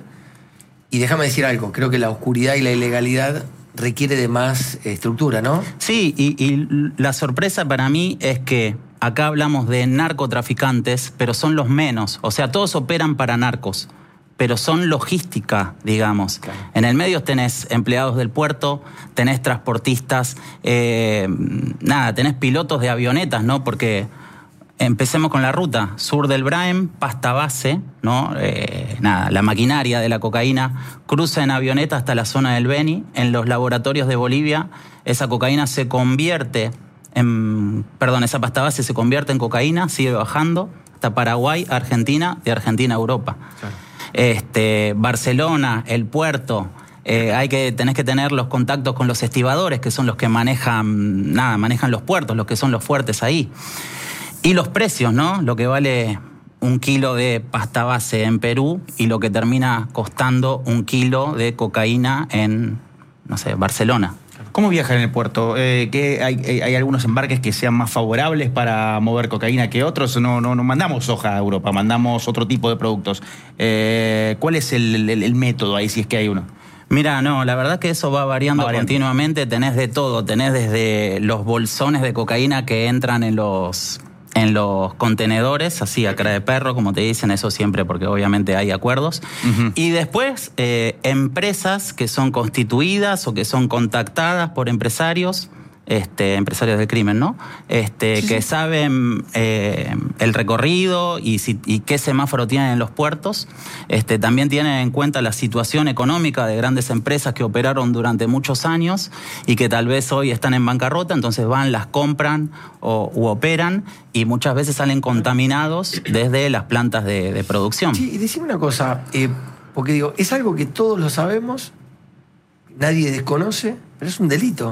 Y déjame decir algo, creo que la oscuridad y la ilegalidad requiere de más eh, estructura, ¿no? Sí, y, y la sorpresa para mí es que acá hablamos de narcotraficantes, pero son los menos. O sea, todos operan para narcos, pero son logística, digamos. Claro. En el medio tenés empleados del puerto, tenés transportistas, eh, nada, tenés pilotos de avionetas, ¿no? Porque empecemos con la ruta. Sur del Braem, pasta base, ¿no? Eh, nada, la maquinaria de la cocaína cruza en avioneta hasta la zona del Beni. En los laboratorios de Bolivia, esa cocaína se convierte en... Perdón, esa pasta base se convierte en cocaína, sigue bajando hasta Paraguay, Argentina, de Argentina a Europa. Claro. Este, Barcelona, el puerto, eh, hay que, tenés que tener los contactos con los estibadores, que son los que manejan, nada, manejan los puertos, los que son los fuertes ahí. Y los precios, ¿no? Lo que vale un kilo de pasta base en Perú y lo que termina costando un kilo de cocaína en, no sé, Barcelona. ¿Cómo viajan en el puerto? Eh, ¿qué, hay, hay algunos embarques que sean más favorables para mover cocaína que otros? No, no, no mandamos soja a Europa, mandamos otro tipo de productos. Eh, ¿Cuál es el, el, el método ahí, si es que hay uno? Mira, no, la verdad que eso va variando, va variando continuamente. Tenés de todo, tenés desde los bolsones de cocaína que entran en los... en los contenedores, así a cara de perro, como te dicen, eso siempre porque obviamente hay acuerdos. Uh-huh. Y después, eh, empresas que son constituidas o que son contactadas por empresarios, este, empresarios del crimen, ¿no? Este, sí, que sí. saben eh, el recorrido y, si, y qué semáforo tienen en los puertos. Este, también tienen en cuenta la situación económica de grandes empresas que operaron durante muchos años y que tal vez hoy están en bancarrota, entonces van, las compran o u operan y muchas veces salen contaminados desde las plantas de, de producción. Sí, y decime una cosa, eh, porque digo, es algo que todos lo sabemos, nadie desconoce, pero es un delito.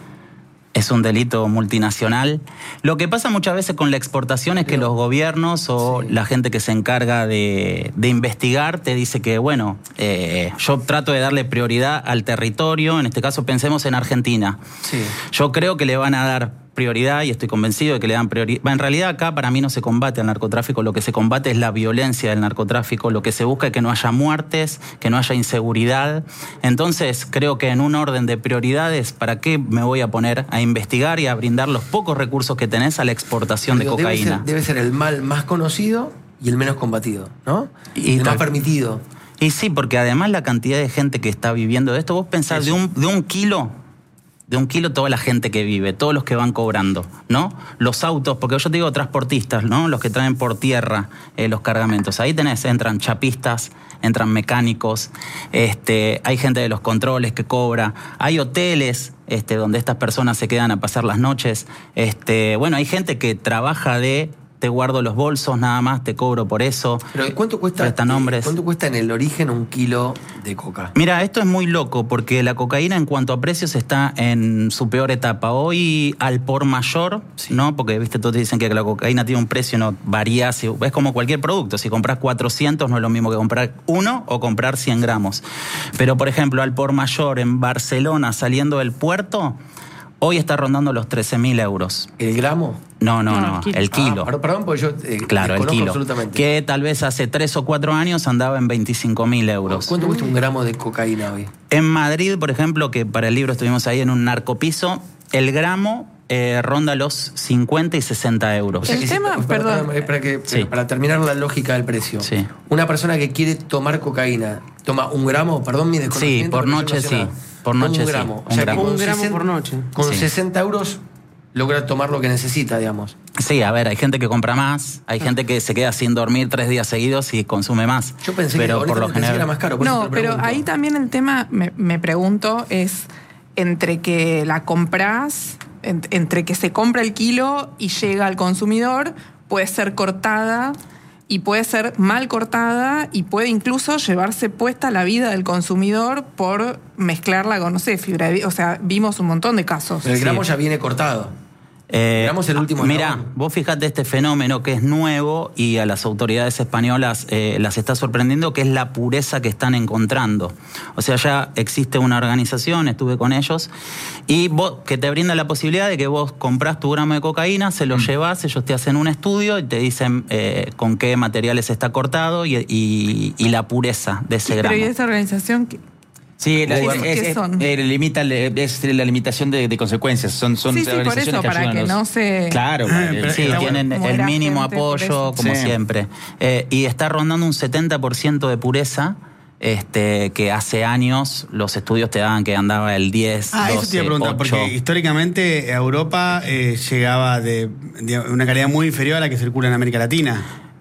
Es un delito multinacional. Lo que pasa muchas veces con la exportación es que los gobiernos o sí. la gente que se encarga de, de investigar te dice que, bueno, eh, yo trato de darle prioridad al territorio, en este caso pensemos en Argentina. Sí. Yo creo que le van a dar prioridad y estoy convencido de que le dan prioridad. En realidad acá para mí no se combate al narcotráfico, lo que se combate es la violencia del narcotráfico, lo que se busca es que no haya muertes, que no haya inseguridad. Entonces creo que en un orden de prioridades, ¿para qué me voy a poner a investigar y a brindar los pocos recursos que tenés a la exportación Pero de cocaína? Debe ser, debe ser el mal más conocido y el menos combatido, ¿no? Y el tal, más permitido. Y sí, porque además la cantidad de gente que está viviendo de esto, vos pensás de un, de un kilo... de un kilo toda la gente que vive, todos los que van cobrando, ¿no? Los autos, porque yo te digo transportistas, ¿no? Los que traen por tierra eh, los cargamentos. Ahí tenés, entran chapistas, entran mecánicos, este, hay gente de los controles que cobra, hay hoteles este, donde estas personas se quedan a pasar las noches. Este, bueno, hay gente que trabaja de... te guardo los bolsos, nada más, te cobro por eso. Pero ¿cuánto cuesta, eh, ¿cuánto cuesta en el origen un kilo de coca? Mira, esto es muy loco porque la cocaína en cuanto a precios está en su peor etapa. Hoy al por mayor, sí. ¿no? Porque, viste, todos te dicen que la cocaína tiene un precio, no varía. Si, es como cualquier producto. Si compras cuatrocientos no es lo mismo que comprar uno o comprar cien gramos. Pero, por ejemplo, al por mayor en Barcelona saliendo del puerto... hoy está rondando los trece mil euros. ¿El gramo? No, no, no, no el kilo. Ah, perdón, porque yo eh, claro, el kilo. absolutamente. Que tal vez hace tres o cuatro años andaba en veinticinco mil euros. ¿Cuánto cuesta un gramo de cocaína hoy? En Madrid, por ejemplo, que para el libro estuvimos ahí en un narcopiso, el gramo eh, ronda los cincuenta y sesenta euros. O sea, el tema, para, perdón. Para, para, que, sí. para terminar la lógica del precio. Sí. Una persona que quiere tomar cocaína, ¿toma un gramo? Perdón mi desconocimiento. Sí, por noche sí. Por noche un gramo. Sí, o sea, un gramo, un gramo sesenta, por noche. Con sí. sesenta euros logra tomar lo que necesita, digamos. Sí, a ver, hay gente que compra más, hay ah. gente que se queda sin dormir tres días seguidos y consume más. Yo pensé pero que por lo general era más caro. Por no, pero ahí también el tema, me, me pregunto, es entre que la compras, entre que se compra el kilo y llega al consumidor, puede ser cortada y puede ser mal cortada y puede incluso llevarse puesta la vida del consumidor por mezclarla con, no sé, fibra de... O sea, vimos un montón de casos. Pero el gramo sí. ya viene cortado. Eh, Digamos el último Mirá, vos fijate este fenómeno que es nuevo y a las autoridades españolas eh, las está sorprendiendo, que es la pureza que están encontrando. O sea, ya existe una organización, estuve con ellos, y vos, que te brinda la posibilidad de que vos comprás tu gramo de cocaína, se lo mm. llevas, ellos te hacen un estudio y te dicen eh, con qué materiales está cortado y, y, y la pureza de ese gramo. Pero ¿y esta organización que Sí, la, es, es, es, eh, limita, es la limitación de, de consecuencias. Son, son sí, sí, por eso, que para que no se... Claro, que, sí, tienen el mínimo apoyo, como sí. siempre. Eh, y está rondando un setenta por ciento de pureza, este, que hace años los estudios te daban que andaba el diez, ah, doce, eso te iba a preguntar, ocho. Porque históricamente Europa eh, llegaba de, de una calidad muy inferior a la que circula en América Latina.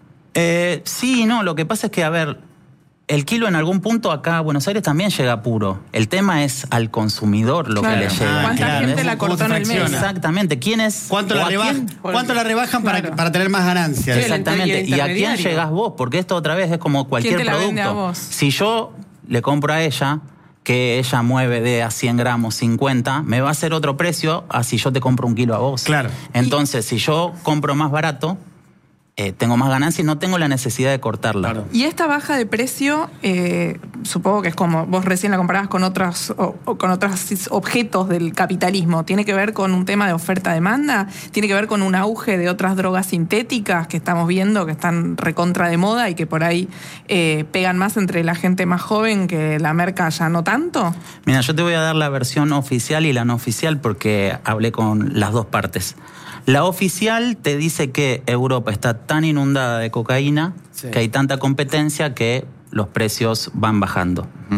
Eh, sí, no, lo que pasa es que, a ver... El kilo en algún punto acá a Buenos Aires también llega puro. El tema es al consumidor lo claro. que le llega. ¿Cuánta claro, gente la cortó en el mes? Exactamente. ¿Quién es? ¿Cuánto, la, reba ¿cuánto la rebajan claro. para, para tener más ganancias? Sí, exactamente. ¿Y a quién llegás vos? Porque esto otra vez es como cualquier ¿Quién te la producto. vende a vos? Si yo le compro a ella, que ella mueve de a cien gramos cincuenta, me va a hacer otro precio a si yo te compro un kilo a vos. Claro. Entonces, si yo compro más barato, eh, tengo más ganancia y no tengo la necesidad de cortarla. Claro. Y esta baja de precio, eh, supongo que es como vos recién la comparabas con otros, o, o con otros objetos del capitalismo. ¿Tiene que ver con un tema de oferta-demanda? ¿Tiene que ver con un auge de otras drogas sintéticas que estamos viendo, que están recontra de moda y que por ahí eh, pegan más entre la gente más joven que la merca ya no tanto? Mira, yo te voy a dar la versión oficial y la no oficial porque hablé con las dos partes. La oficial te dice que Europa está tan inundada de cocaína, sí, que hay tanta competencia que los precios van bajando. Uh-huh.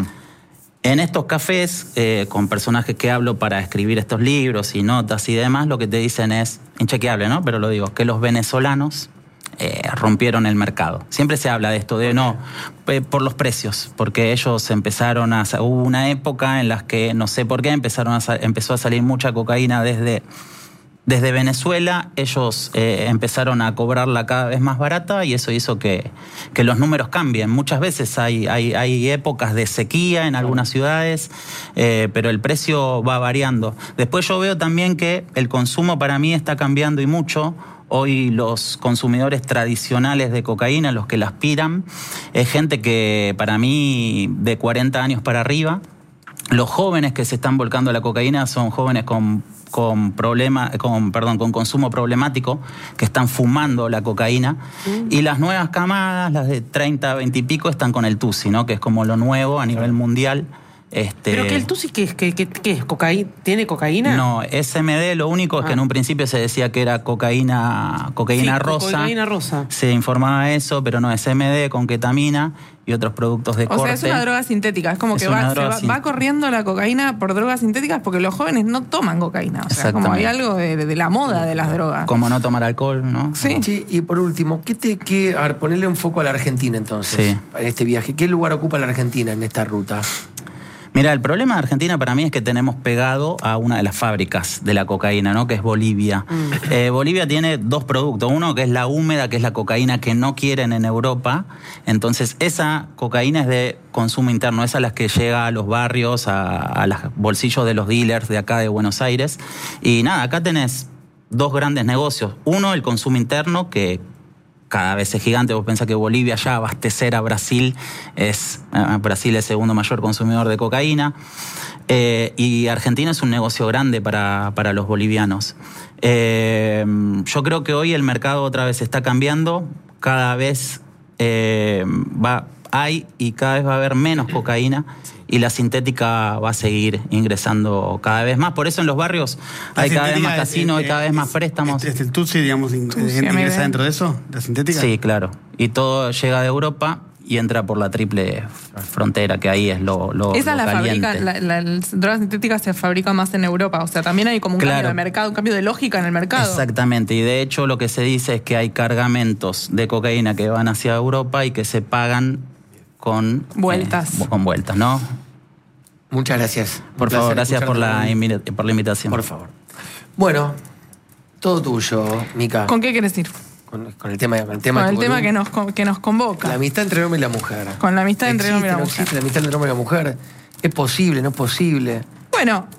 En estos cafés, eh, con personajes que hablo para escribir estos libros y notas y demás, lo que te dicen es, inchequeable, ¿no? Pero lo digo, que los venezolanos eh, rompieron el mercado. Siempre se habla de esto, de no, eh, por los precios, porque ellos empezaron a... Hubo una época en la que, no sé por qué, empezaron a, empezó a salir mucha cocaína desde... Desde Venezuela ellos eh, empezaron a cobrarla cada vez más barata y eso hizo que, que los números cambien. Muchas veces hay, hay, hay épocas de sequía en algunas ciudades, eh, pero el precio va variando. Después yo veo también que el consumo para mí está cambiando y mucho. Hoy los consumidores tradicionales de cocaína, los que la aspiran, es gente que para mí de cuarenta años para arriba. Los jóvenes que se están volcando a la cocaína son jóvenes con... con problema, con, perdón, con consumo problemático, que están fumando la cocaína, mm. y las nuevas camadas, las de treinta, veinte y pico, están con el tusi, ¿no? Que es como lo nuevo a nivel mundial. Este... ¿Pero que el tusi qué es? ¿Qué, qué, qué es? ¿Cocaína? ¿Tiene cocaína? No, S M D, lo único es que ah. en un principio se decía que era cocaína, cocaína sí, rosa. Cocaína rosa. Se informaba eso, pero no, S M D con ketamina y otros productos de o corte. O sea, es una droga sintética. Es como es que va, se va, va corriendo la cocaína por drogas sintéticas porque los jóvenes no toman cocaína. O sea, como hay algo de, de la moda de las drogas. Como no tomar alcohol, ¿no? Sí. sí y por último, ¿qué te, qué, a ver, ponerle un foco a la Argentina entonces, sí, en este viaje? ¿Qué lugar ocupa la Argentina en esta ruta? Mira, el problema de Argentina para mí es que tenemos pegado a una de las fábricas de la cocaína, ¿no? Que es Bolivia. Mm. Eh, Bolivia tiene dos productos. Uno que es la húmeda, que es la cocaína que no quieren en Europa. Entonces, esa cocaína es de consumo interno. Esa es la que llega a los barrios, a, a los bolsillos de los dealers de acá de Buenos Aires. Y nada, acá tenés dos grandes negocios. Uno, el consumo interno, que... cada vez es gigante. Vos pensás que Bolivia ya abastecer a Brasil es... Eh, Brasil es el segundo mayor consumidor de cocaína. Eh, y Argentina es un negocio grande para, para los bolivianos. Eh, yo creo que hoy el mercado otra vez está cambiando. Cada vez eh, va, hay y cada vez va a haber menos cocaína. Y la sintética va a seguir ingresando cada vez más. Por eso en los barrios la hay cada vez más casinos, hay cada vez más préstamos. ¿Es el Tutsi, digamos, ingresa dentro de eso, la sintética? Sí, claro. Y todo llega de Europa y entra por la triple frontera, que ahí es lo, lo, Esa lo la caliente. fabrica, la, la, la droga sintética se fabrica más en Europa. O sea, también hay como un claro. cambio de mercado, un cambio de lógica en el mercado. Exactamente. Y de hecho lo que se dice es que hay cargamentos de cocaína que van hacia Europa y que se pagan con... Vueltas. Eh, con vueltas, ¿no? Muchas gracias. Por favor, gracias por la, por la invitación. Por favor. Bueno, todo tuyo, Mica. ¿Con qué quieres ir? Con, con el tema, con el tema, con el tema que, nos, que nos convoca. La amistad entre el hombre y la mujer. Con la amistad entre el hombre y la no mujer. Existe la amistad entre el hombre y la mujer. ¿Es posible? ¿No es posible? Bueno,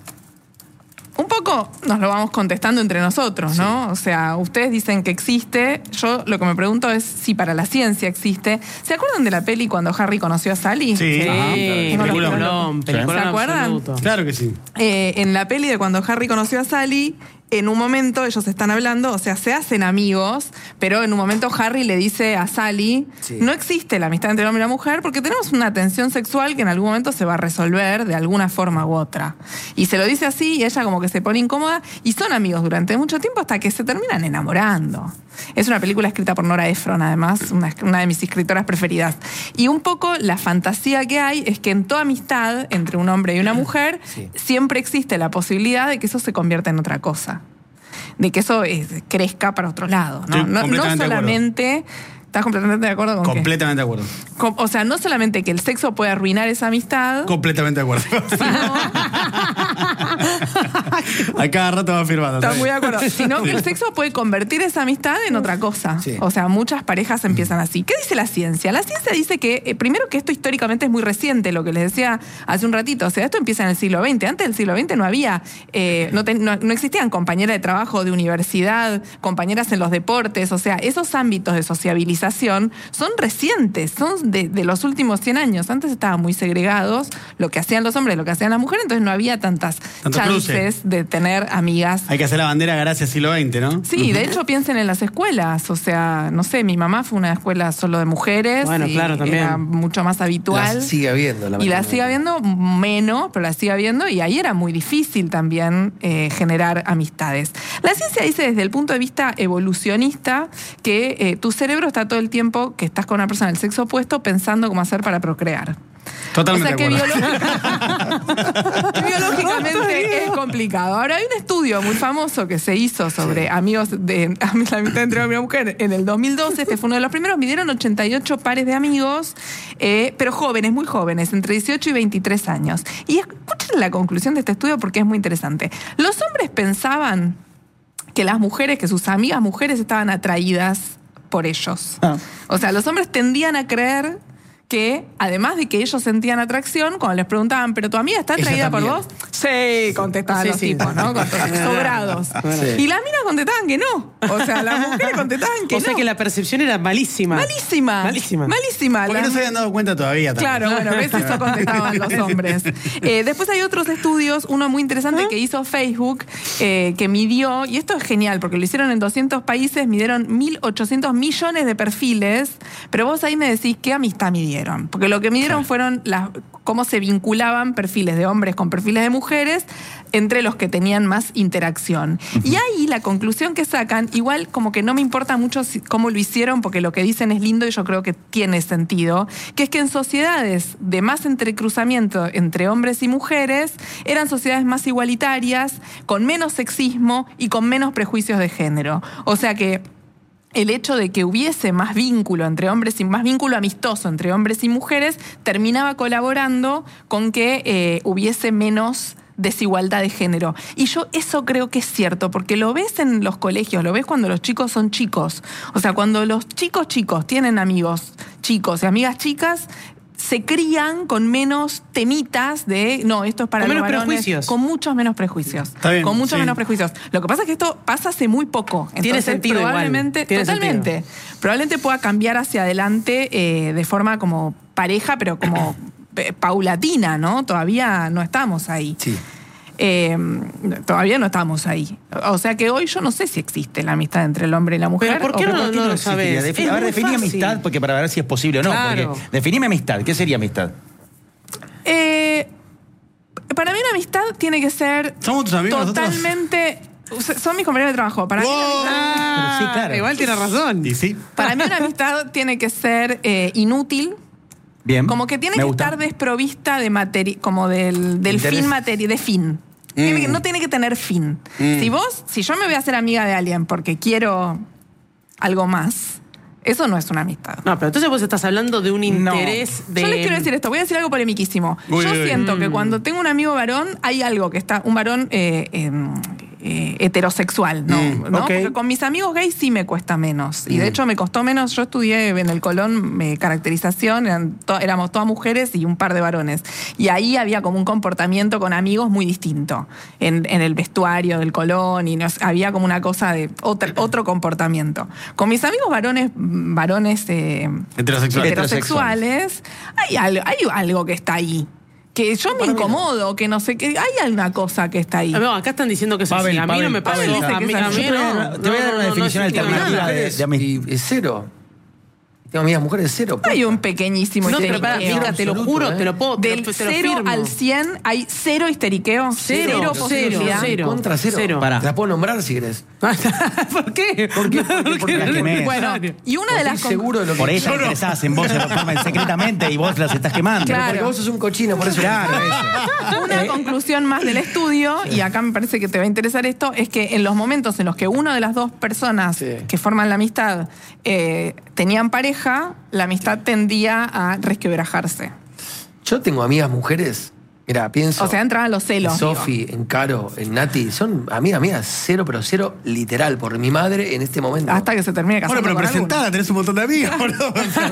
un poco nos lo vamos contestando entre nosotros, ¿no? Sí. O sea, ustedes dicen que existe. Yo lo que me pregunto es si para la ciencia existe. ¿Se acuerdan de la peli cuando Harry conoció a Sally? Sí. Sí, peliculón. ¿Se acuerdan? Absoluto. Claro que sí. Eh, en la peli de cuando Harry conoció a Sally, en un momento ellos están hablando, o sea, se hacen amigos, pero en un momento Harry le dice a Sally, sí, no existe la amistad entre el hombre y la mujer porque tenemos una tensión sexual que en algún momento se va a resolver de alguna forma u otra. Y se lo dice así y ella como que se pone incómoda y son amigos durante mucho tiempo hasta que se terminan enamorando. Es una película escrita por Nora Ephron, además, una, una de mis escritoras preferidas. Y un poco la fantasía que hay es que en toda amistad entre un hombre y una mujer, sí, siempre existe la posibilidad de que eso se convierta en otra cosa. De que eso es, crezca para otro lado. No, no, no solamente... ¿Estás completamente de acuerdo con Completamente qué? de acuerdo. Com- o sea, no solamente que el sexo puede arruinar esa amistad... Completamente de acuerdo. Sino... A cada rato va firmando. Está muy de acuerdo. Sino que el sexo puede convertir esa amistad en otra cosa. Sí. O sea, muchas parejas empiezan así. ¿Qué dice la ciencia? La ciencia dice que, eh, primero que esto históricamente es muy reciente, lo que les decía hace un ratito. O sea, esto empieza en el siglo veinte. Antes del siglo veinte no había, eh, no, te, no, no existían compañeras de trabajo, de universidad, compañeras en los deportes. O sea, esos ámbitos de sociabilización son recientes, son de, de los últimos cien años. Antes estaban muy segregados, lo que hacían los hombres, lo que hacían las mujeres, entonces no había tantas Tanto chances cruce. de tener amigas. Hay que hacer la bandera gracias siglo veinte, ¿no? Sí, de hecho piensen en las escuelas. O sea, no sé, mi mamá fue una escuela solo de mujeres. Bueno, y claro, también. Era mucho más habitual. La sigue habiendo. La y la sigue habiendo menos, pero la sigue habiendo, y ahí era muy difícil también eh, generar amistades. La ciencia dice desde el punto de vista evolucionista que eh, tu cerebro está todo el tiempo que estás con una persona del sexo opuesto pensando cómo hacer para procrear. Totalmente. O sea que biológicamente, biológicamente es complicado. Ahora, hay un estudio muy famoso que se hizo sobre sí. amigos de la mitad entre hombre y mujer en el dos mil doce. Este fue uno de los primeros. Midieron ochenta y ocho pares de amigos, eh, pero jóvenes, muy jóvenes, entre dieciocho y veintitrés años. Y escuchen la conclusión de este estudio porque es muy interesante. Los hombres pensaban que las mujeres, que sus amigas mujeres estaban atraídas por ellos. Ah. O sea, los hombres tendían a creer que, además de que ellos sentían atracción, cuando les preguntaban, ¿pero tu amiga está atraída por vos? Sí, contestaban sí, los sí. tipos, ¿no? Sobrados. Sí. Y las minas contestaban que no. O sea, las mujeres contestaban que o no. O sea que la percepción era malísima. Malísima. Malísima. Malísima. Porque la... no se habían dado cuenta todavía. También. Claro, bueno, ves, eso contestaban los hombres. Eh, después hay otros estudios, uno muy interesante ¿Ah? que hizo Facebook, eh, que midió, y esto es genial, porque lo hicieron en doscientos países, midieron mil ochocientos millones de perfiles, pero vos ahí me decís, ¿qué amistad midieron? Porque lo que midieron fueron las, cómo se vinculaban perfiles de hombres con perfiles de mujeres entre los que tenían más interacción. Uh-huh. Y ahí la conclusión que sacan, igual como que no me importa mucho si, cómo lo hicieron, porque lo que dicen es lindo y yo creo que tiene sentido, que es que en sociedades de más entrecruzamiento entre hombres y mujeres, eran sociedades más igualitarias, con menos sexismo y con menos prejuicios de género. O sea que el hecho de que hubiese más vínculo entre hombres y más vínculo amistoso entre hombres y mujeres terminaba colaborando con que eh, hubiese menos desigualdad de género. Y yo eso creo que es cierto, porque lo ves en los colegios, lo ves cuando los chicos son chicos. O sea, cuando los chicos chicos tienen amigos chicos y amigas chicas, se crían con menos temitas de, no, esto es para con los menos varones, prejuicios. Con muchos menos prejuicios. Está bien, con muchos sí. menos prejuicios. Lo que pasa es que esto pasa hace muy poco. Entonces, tiene sentido probablemente, igual. Tiene totalmente. Sentido. Probablemente pueda cambiar hacia adelante eh, de forma como pareja, pero como paulatina, ¿no? Todavía no estamos ahí. Sí. Eh, todavía no estamos ahí. O sea que hoy yo no sé si existe la amistad entre el hombre y la mujer. ¿Pero por qué no, no, no lo sabes? Defi- a ver, definí amistad, porque para ver si es posible o no. Claro. Porque definime amistad. ¿Qué sería amistad? Eh, para mí una amistad tiene que ser ¿Somos tus amigos totalmente... Nosotros? Son mis compañeros de trabajo. Para wow. mí una amistad, Ah, sí, claro. Igual tiene razón. ¿Y sí? para mí una amistad tiene que ser eh, inútil. Bien. Como que tiene Me que gusta. estar desprovista de materia, como del, del fin materia, de fin. Mm. Tiene que, no tiene que tener fin. Mm. Si vos, si yo me voy a hacer amiga de alguien porque quiero algo más, eso no es una amistad. No, pero entonces vos estás hablando de un interés no. de... Yo les quiero decir esto, voy a decir algo polemiquísimo. Uy, yo uy, siento uy. que cuando tengo un amigo varón, hay algo que está, un varón eh, eh, eh, heterosexual, ¿no? Mm, ¿no? okay. Porque con mis amigos gays sí me cuesta menos. Y de mm. hecho me costó menos. Yo estudié en el Colón eh, caracterización, eran to- éramos todas mujeres y un par de varones. Y ahí había como un comportamiento con amigos muy distinto. En, en el vestuario del Colón, y nos, había como una cosa de otro, otro comportamiento. Con mis amigos varones, varones eh, heterosexuales, heterosexuales hay, algo, hay algo que está ahí. Que yo me incomodo, que no sé qué. Hay una cosa que está ahí. No, acá están diciendo que es Pavel, así. A mí Pavel, no me pasa. Pavel dice A que mí, es a así. mí Yo te voy a no. dar- te voy a dar una No, no, definición no, no, alternativa no, no, de, de amistad. Y es cero. Tengo amigas mujeres cero. Hay un pequeñísimo No, pero histeriqueo. para, Mica, te lo juro, ¿eh? te lo puedo, te Del lo, te lo cero firmo. al cien hay cero histeriqueo. Cero, Cero, cero, posibilidad. cero. Contra cero. Cero. Pará. Te la puedo nombrar si querés. ¿Por qué? ¿Por qué? Porque, porque, La quemé. Bueno, y una de Estoy las seguro de lo que Por eso yo no- interesás en vos, se lo forman secretamente y vos las estás quemando. Claro. Porque vos sos un cochino, por eso. Claro, eso. Una conclusión más del estudio, y acá me parece que te va a interesar esto, es que en los momentos en los que una de las dos personas Sí. que forman la amistad eh, tenían pareja, la amistad tendía a resquebrajarse. Yo tengo amigas mujeres Mira, pienso. O sea, entraban los celos. En Sofi, en Caro, en Nati, son amigas mías, cero, pero cero literal, por mi madre en este momento. Hasta que se termine casando. Bueno, pero con presentada, alguno. tenés un montón de amigas, boludo.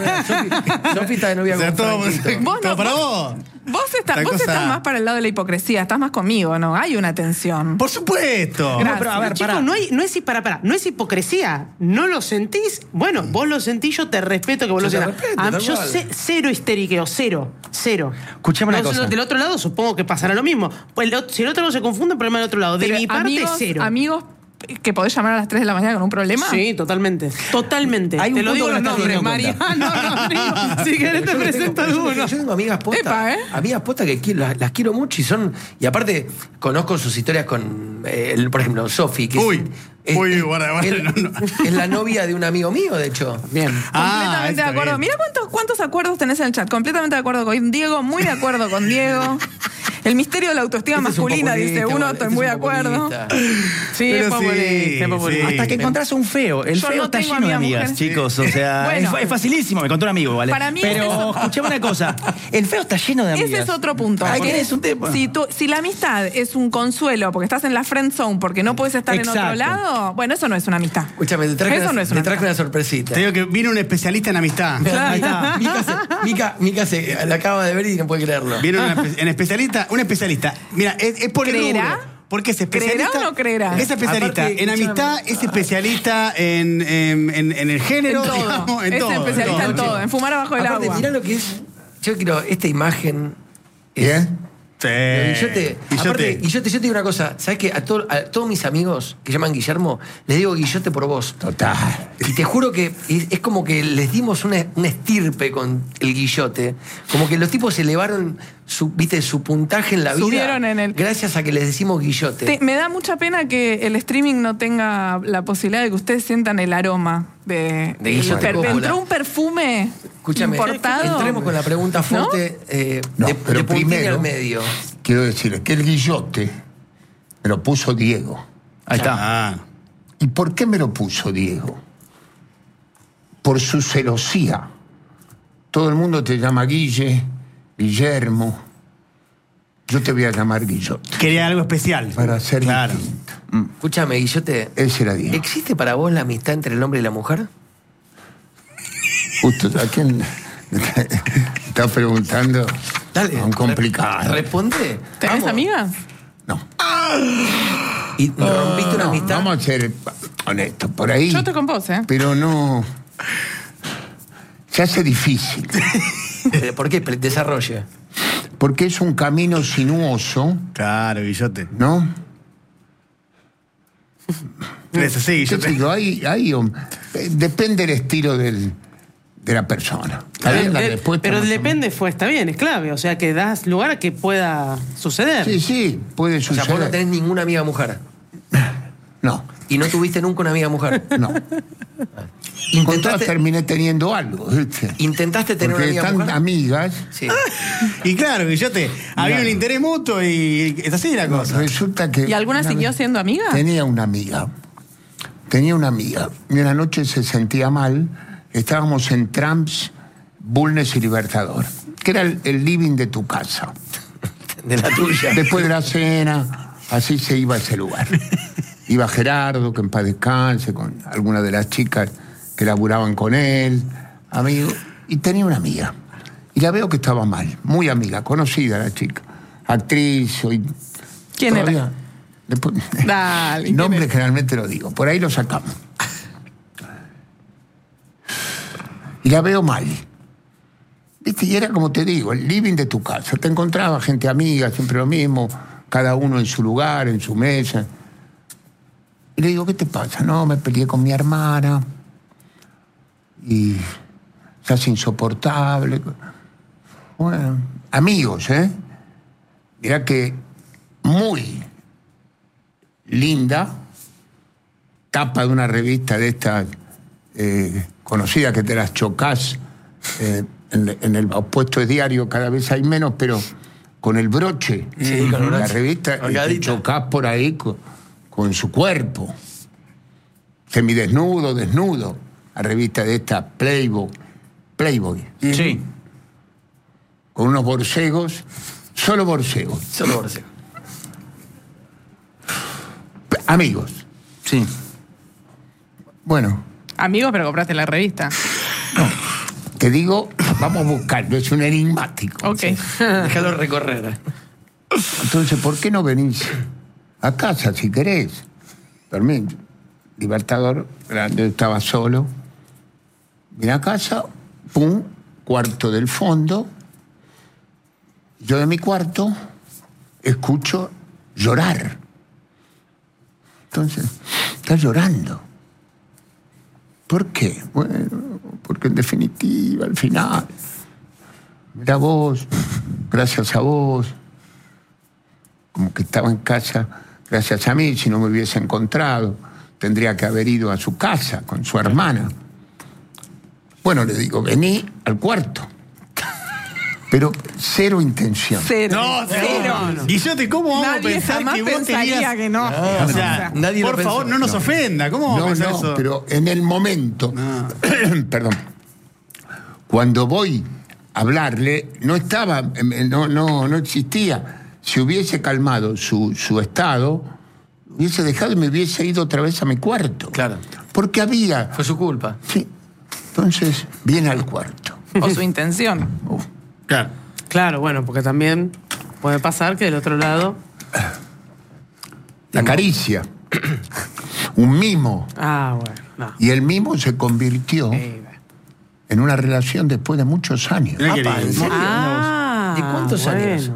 Sofi está de novia O sea, con todo, Franquito. Vos todo no, para vos- vos. Vos, está- La vos cosa- estás más para el lado de la hipocresía, estás más conmigo, ¿no? Hay una tensión. Por supuesto. Gracias. No, pero a ver, Chicos, chicos, no, hay, no es para, para, no es hipocresía. ¿No lo sentís? Bueno, vos lo sentís, yo te respeto que vos Yo lo te sientas. respeto, Ah, tal yo cual. sé- cero histeriqueo, cero, cero. Escuchame una Los- cosa. los del otro lado supongo que pasará lo mismo. Pues el ot- si el otro no se confunde, el problema del otro lado. De Pero mi parte, amigos, cero. Amigos que podés llamar a las tres de la mañana con un problema. Sí, totalmente. Totalmente. Hay un Te lo punto digo que los no estás nombres, teniendo en María. No, no, digo, si querés te Yo presento tengo, yo tengo- alguno. Yo tengo amigas postas. Epa, ¿eh? Amigas postas que quiero- las, las quiero mucho y son. Y aparte, conozco sus historias con. eh, el- por ejemplo, Sofi, que Uy, es, uy, es- guarda, guarda, es- no, no. es la novia de un amigo mío, de hecho. Bien. Ah, Completamente está de acuerdo. bien. Mira cuántos, cuántos acuerdos tenés en el chat. Completamente de acuerdo con Diego, muy de acuerdo con Diego. El misterio de la autoestima Este es un masculina, populista, dice uno, este estoy es muy un de acuerdo. populista. Sí, Pero es populista, sí, es populista. sí. Hasta que encontrás un feo. El Yo feo no está tengo lleno de amigas amigas, mujeres. chicos. O sea, Bueno. es, es facilísimo. Me contó un amigo, ¿vale? Para mí Pero eso- escuchame una cosa. El feo está lleno de amigas. Ese es otro punto. Ahí porque tenés un tema. Si, tú- si la amistad es un consuelo porque estás en la friend zone porque no puedes estar en otro Exacto. lado, bueno, eso no es una amistad. Escúchame, te traje, Eso una, no es te una traje amistad. una sorpresita. Te digo que vino un especialista en amistad. Ahí está. Mica, se, Mica, Mica se la acaba de ver y no puede creerlo. Viene un espe- en especialista, un especialista. Mira, es, es por el ¿Creerá? rubro. Porque es especialista. ¿Creerá o no creerá? Es especialista Aparte, en amistad, escúchame. es especialista en, en, en- en el género, En todo. digamos, en Es todo. especialista en todo, en fumar abajo del Aparte, agua. mirá lo que es. Yo quiero esta imagen. es- ¿Bien? Sí. Guillote, Guillote. aparte, Guillote, yo te digo una cosa, ¿sabes qué? A, to- a todos mis amigos que llaman Guillermo, les digo Guillote por vos. Total. Y te juro que es, es como que les dimos una, una estirpe con el Guillote. Como que los tipos elevaron su, viste, su puntaje en la vida. Subieron en el- Gracias a que les decimos Guillote. Te- me da mucha pena que el streaming no tenga la posibilidad de que ustedes sientan el aroma de, De Guillote per- Coppola. entró un perfume Escúchame, importado. entremos con la pregunta fuerte eh, No, de, pero de puntín primero- al medio. Quiero decir que el guillote me lo puso Diego. Ahí está. Ah. ¿Y por qué me lo puso Diego? Por su celosía. Todo el mundo te llama Guille, Guillermo. Yo te voy a llamar Guillote. Quería algo especial. Para ser Claro. distinto. Escúchame, Guillote. Ese era Diego. ¿Existe para vos la amistad entre el hombre y la mujer? Justo, ¿a quién está preguntando? Dale. A un complicado. Responde. ¿Tenés Vamos. amigas? No. ¿Y rompiste una No, amistad? Vamos a ser honestos, por ahí. Yo estoy con vos, ¿eh? Pero no. Se hace difícil. Eh, ¿Por qué? Desarrolle. Porque es un camino sinuoso, Claro, Guillote. ¿no? Es así, Yo te Guillote. digo, hay, hay un- eh, depende del estilo del, de la persona. ¿Está bien la Eh, respuesta? pero más o depende, fue, está bien, es clave. O sea, que das lugar a que pueda suceder. menos? Sí, sí, puede O sea, suceder. vos no tenés ninguna amiga mujer. No, Y no tuviste nunca una amiga mujer. no. Con todas Intentaste, terminé teniendo algo, ¿viste? intentaste tener Porque una amiga están mujer. amigas. Sí. Y claro, Guillote, había un interés mutuo y es así la cosa. Resulta que. ¿Y alguna una siguió vez siendo amiga? Tenía una amiga. Tenía una amiga. Y una noche se sentía mal. Estábamos en Trumps, Bulnes y Libertador, que era el, el living de tu casa. De la tuya. Después de la cena, así se iba a ese lugar. Iba Gerardo, que en paz descanse, con alguna de las chicas que laburaban con él, amigo. Y tenía una amiga. Y la veo que estaba mal, muy amiga, conocida la chica. Actriz, hoy. ¿Quién todavía- era? Después- Dale, ¿quién Nombre era? generalmente lo digo, por ahí lo sacamos. Y la veo mal. ¿Viste? Y era como te digo, el living de tu casa. Te encontraba gente amiga, siempre lo mismo, cada uno en su lugar, en su mesa. Y le digo, ¿qué te pasa? No, me peleé con mi hermana. Y se hace insoportable. Bueno, amigos, ¿eh? Mirá que muy linda, tapa de una revista de estas eh, conocidas que te las chocás eh, en, en el puesto de diario, cada vez hay menos, pero con el broche, Sí, con el la broche. revista, y te Colgadita. chocás por ahí con, con su cuerpo, semidesnudo, desnudo, la revista de esta Playboy, Playboy, Sí. con unos borcegos Solo borseo. Solo borseo. Amigos. Sí. Bueno. Amigos, pero compraste la revista. No. Te digo, vamos a buscarlo, es un enigmático. Ok. Sí. Déjalo recorrer. Entonces, ¿por qué no venís a casa si querés? Dormí. Libertador, grande, estaba solo. Vine a casa, pum, cuarto del fondo. Yo de mi cuarto escucho llorar. Entonces, está llorando. ¿Por qué? Bueno, porque en definitiva, al final, mira vos, gracias a vos, como que estaba en casa, gracias a mí, si no me hubiese encontrado, tendría que haber ido a su casa con su hermana. Bueno, le digo, vení al cuarto. Pero cero intención. Cero. No, cero. no, no. Guillote, ¿cómo vamos Nadie a pensar jamás que vos pensaría tenías... que no. No, o sea, nadie lo por pensó. favor, no nos No. ofenda. ¿Cómo vamos No, a pensar no, eso? pero en el momento, No. perdón, cuando voy a hablarle, no estaba, no, no, no existía. Si hubiese calmado su, su estado, hubiese dejado y me hubiese ido otra vez a mi cuarto. Claro. Porque había... Fue su culpa. Sí. Entonces, viene al cuarto. O su intención. Uf. Claro. Claro, bueno, porque también puede pasar que del otro lado... La caricia. Un mimo. Ah, bueno, no. Y el mimo se convirtió Eh, en una relación después de muchos años. Mirá qué Apa, lindo. ¿en serio? Ah, ¿De cuántos bueno. años?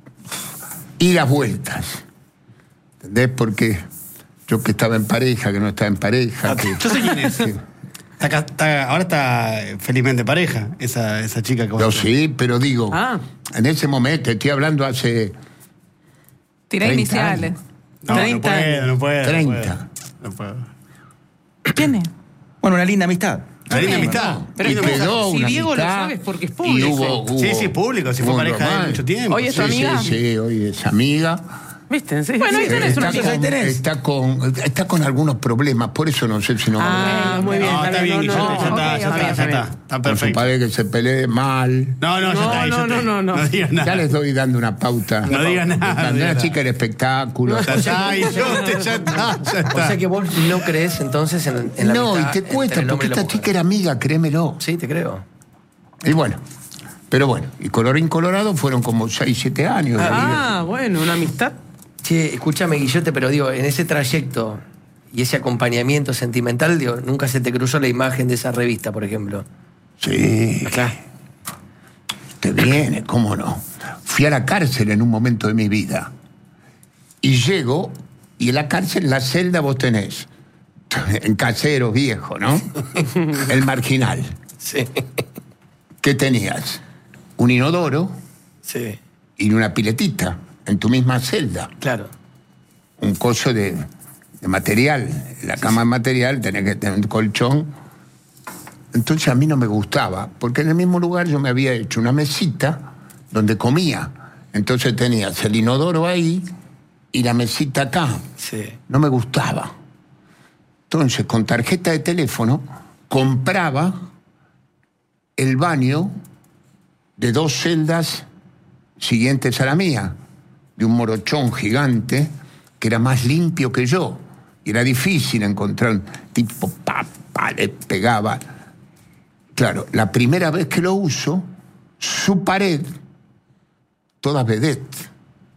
Y las vueltas. ¿Entendés? Porque yo que estaba en pareja, que no estaba en pareja. Que, Yo sé quién es. que- Está acá- está- ahora está felizmente pareja, esa, esa chica que vos yo decís. sí, pero digo, Ah. en ese momento, estoy hablando hace Tirá treinta iniciales. años. No, no treinta puedo, no puedo. no treinta. puedo. No puedo. ¿Quién es? Bueno, una linda amistad. La linda amistad. Pero y no, quedó si una Diego lo amistad, sabe es porque es y público. hubo- hubo- Sí, sí, es público, si fue hubo pareja de romance. mucho tiempo. Hoy es tu Sí, amiga. sí, sí, hoy es amiga. ¿Viste? Sí, Bueno, sí. ahí tenés una Está amiga. con, tenés. está, con, está con algunos problemas, por eso no sé si no... Ah, muy bien. No, está bien, no, Guillote, no, ya está, ok, ya está está, bien, ya está está. bien. Está Con su perfecto. padre que se pelee mal. No, no, ya No, está. no, Guillote. no, no, no. No digas nada. Ya les doy dando una pauta. No digas nada, no Cuando digas una nada. chica era espectáculo. Ya está, Guillote, ya está, ya O está. sea que vos no crees entonces en, en la No, y amistad te entre cuesta, el porque hombre y la esta mujer. chica era amiga, créemelo. Sí, te creo. Y bueno, pero bueno, y colorín colorado fueron como seis, siete años. de vida. Ah, bueno, una amistad. Che, escúchame, Guillote, pero digo, en ese trayecto y ese acompañamiento sentimental, digo, nunca se te cruzó la imagen de esa revista, por ejemplo. Sí, Claro. te viene, cómo no. Fui a la cárcel en un momento de mi vida. Y llego, y en la cárcel, la celda vos tenés. En Caseros viejo, ¿no? El Marginal. Sí. ¿Qué tenías? Un inodoro Sí. y una piletita en tu misma celda. Claro. Un coso de, de material. La cama de material, tenés que tener un colchón. Entonces a mí no me gustaba, porque en el mismo lugar yo me había hecho una mesita donde comía. Entonces tenías el inodoro ahí y la mesita acá. Sí. No me gustaba. Entonces, con tarjeta de teléfono, compraba el baño de dos celdas siguientes a la mía, de un morochón gigante que era más limpio que yo. Y era difícil encontrar un tipo, pa, pa, le pegaba. Claro, la primera vez que lo uso, su pared, toda vedette.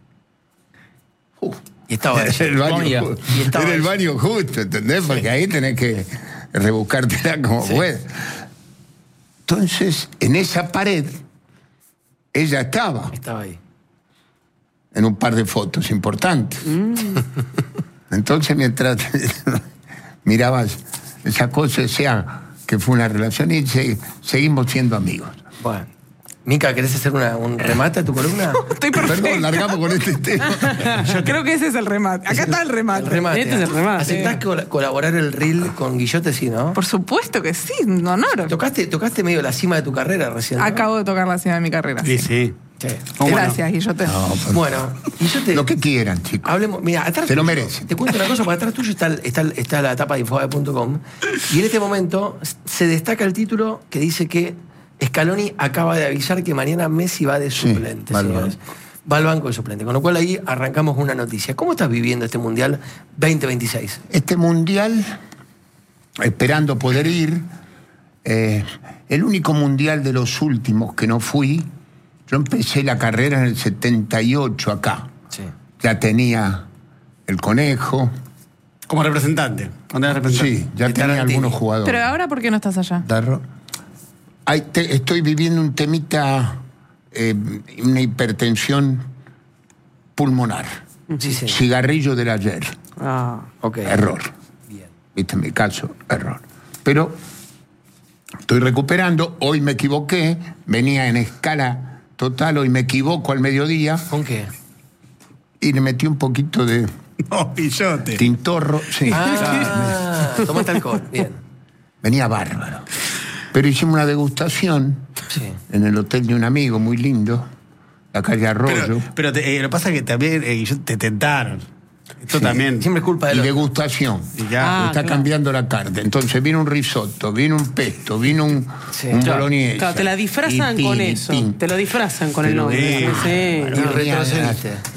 Uh, Y estaba era el baño, Comía. ju- Y estaba era el ella. baño justo, ¿entendés? Porque ahí tenés que rebuscártela como Sí. puedas. Entonces, en esa pared, ella estaba Estaba ahí. en un par de fotos importantes. Entonces, mientras mirabas esa cosa, sea que fue una relación y se- seguimos siendo amigos. Bueno. Mica, ¿querés hacer una, un remate a tu columna? Estoy perfecta. Perdón, largamos con este tema. Yo creo que ese es el remate. Acá está el remate. El remate. Este es el remate. ¿Aceptás col- colaborar el reel con Guillote, sí, no? Por supuesto que sí, un honor. Tocaste, tocaste medio la cima de tu carrera recién, ¿no? Acabo de tocar la cima de mi carrera. Sí, sí. Sí. Gracias, Guillote. Bueno, Guillote... Lo que quieran, chicos. Hablemos, mira, atrás Se lo tuyo- merecen. Te cuento una cosa, porque atrás tuyo está, el- está, el- está la tapa de infobae punto com y en este momento se destaca el título que dice que Scaloni acaba de avisar que mañana Messi va de suplente, bárbaro. señores. va al banco de suplente. Con lo cual ahí arrancamos una noticia. ¿Cómo estás viviendo este Mundial veinte veintiséis? Este Mundial, esperando poder ir, eh, el único Mundial de los últimos que no fui, yo empecé la carrera en el setenta y ocho acá. Sí. Ya tenía el Conejo. Como representante. representante. Sí, ya y tenía Tarantini. algunos jugadores. Pero ahora, ¿por qué no estás allá? Darro. Ay, te, estoy viviendo un temita, eh, una hipertensión pulmonar. Sí, sí. Cigarrillo del ayer. Ah, ok. Error. Bien. Viste, en mi caso, error. Pero estoy recuperando. Hoy me equivoqué. Venía en escala total. Hoy me equivoco al mediodía. ¿Con qué? Y le metí un poquito de... No, pillote. Tintorro. Sí. Ah, tomaste alcohol. Bien. Venía bárbaro. Pero hicimos una degustación sí. en el hotel de un amigo muy lindo, la calle Arroyo. Pero, pero te, eh, lo que pasa es que también eh, te tentaron. Esto sí. también. Siempre es culpa de Y los... degustación. Y ya. Ah, está claro. cambiando la carta. Entonces vino un risotto, vino un pesto, vino un, sí. un claro. boloñesa. Claro, te la disfrazan y con pin, eso. Pin. Te lo disfrazan con Pero el nombre. Sí. Sí. Y retrocediste.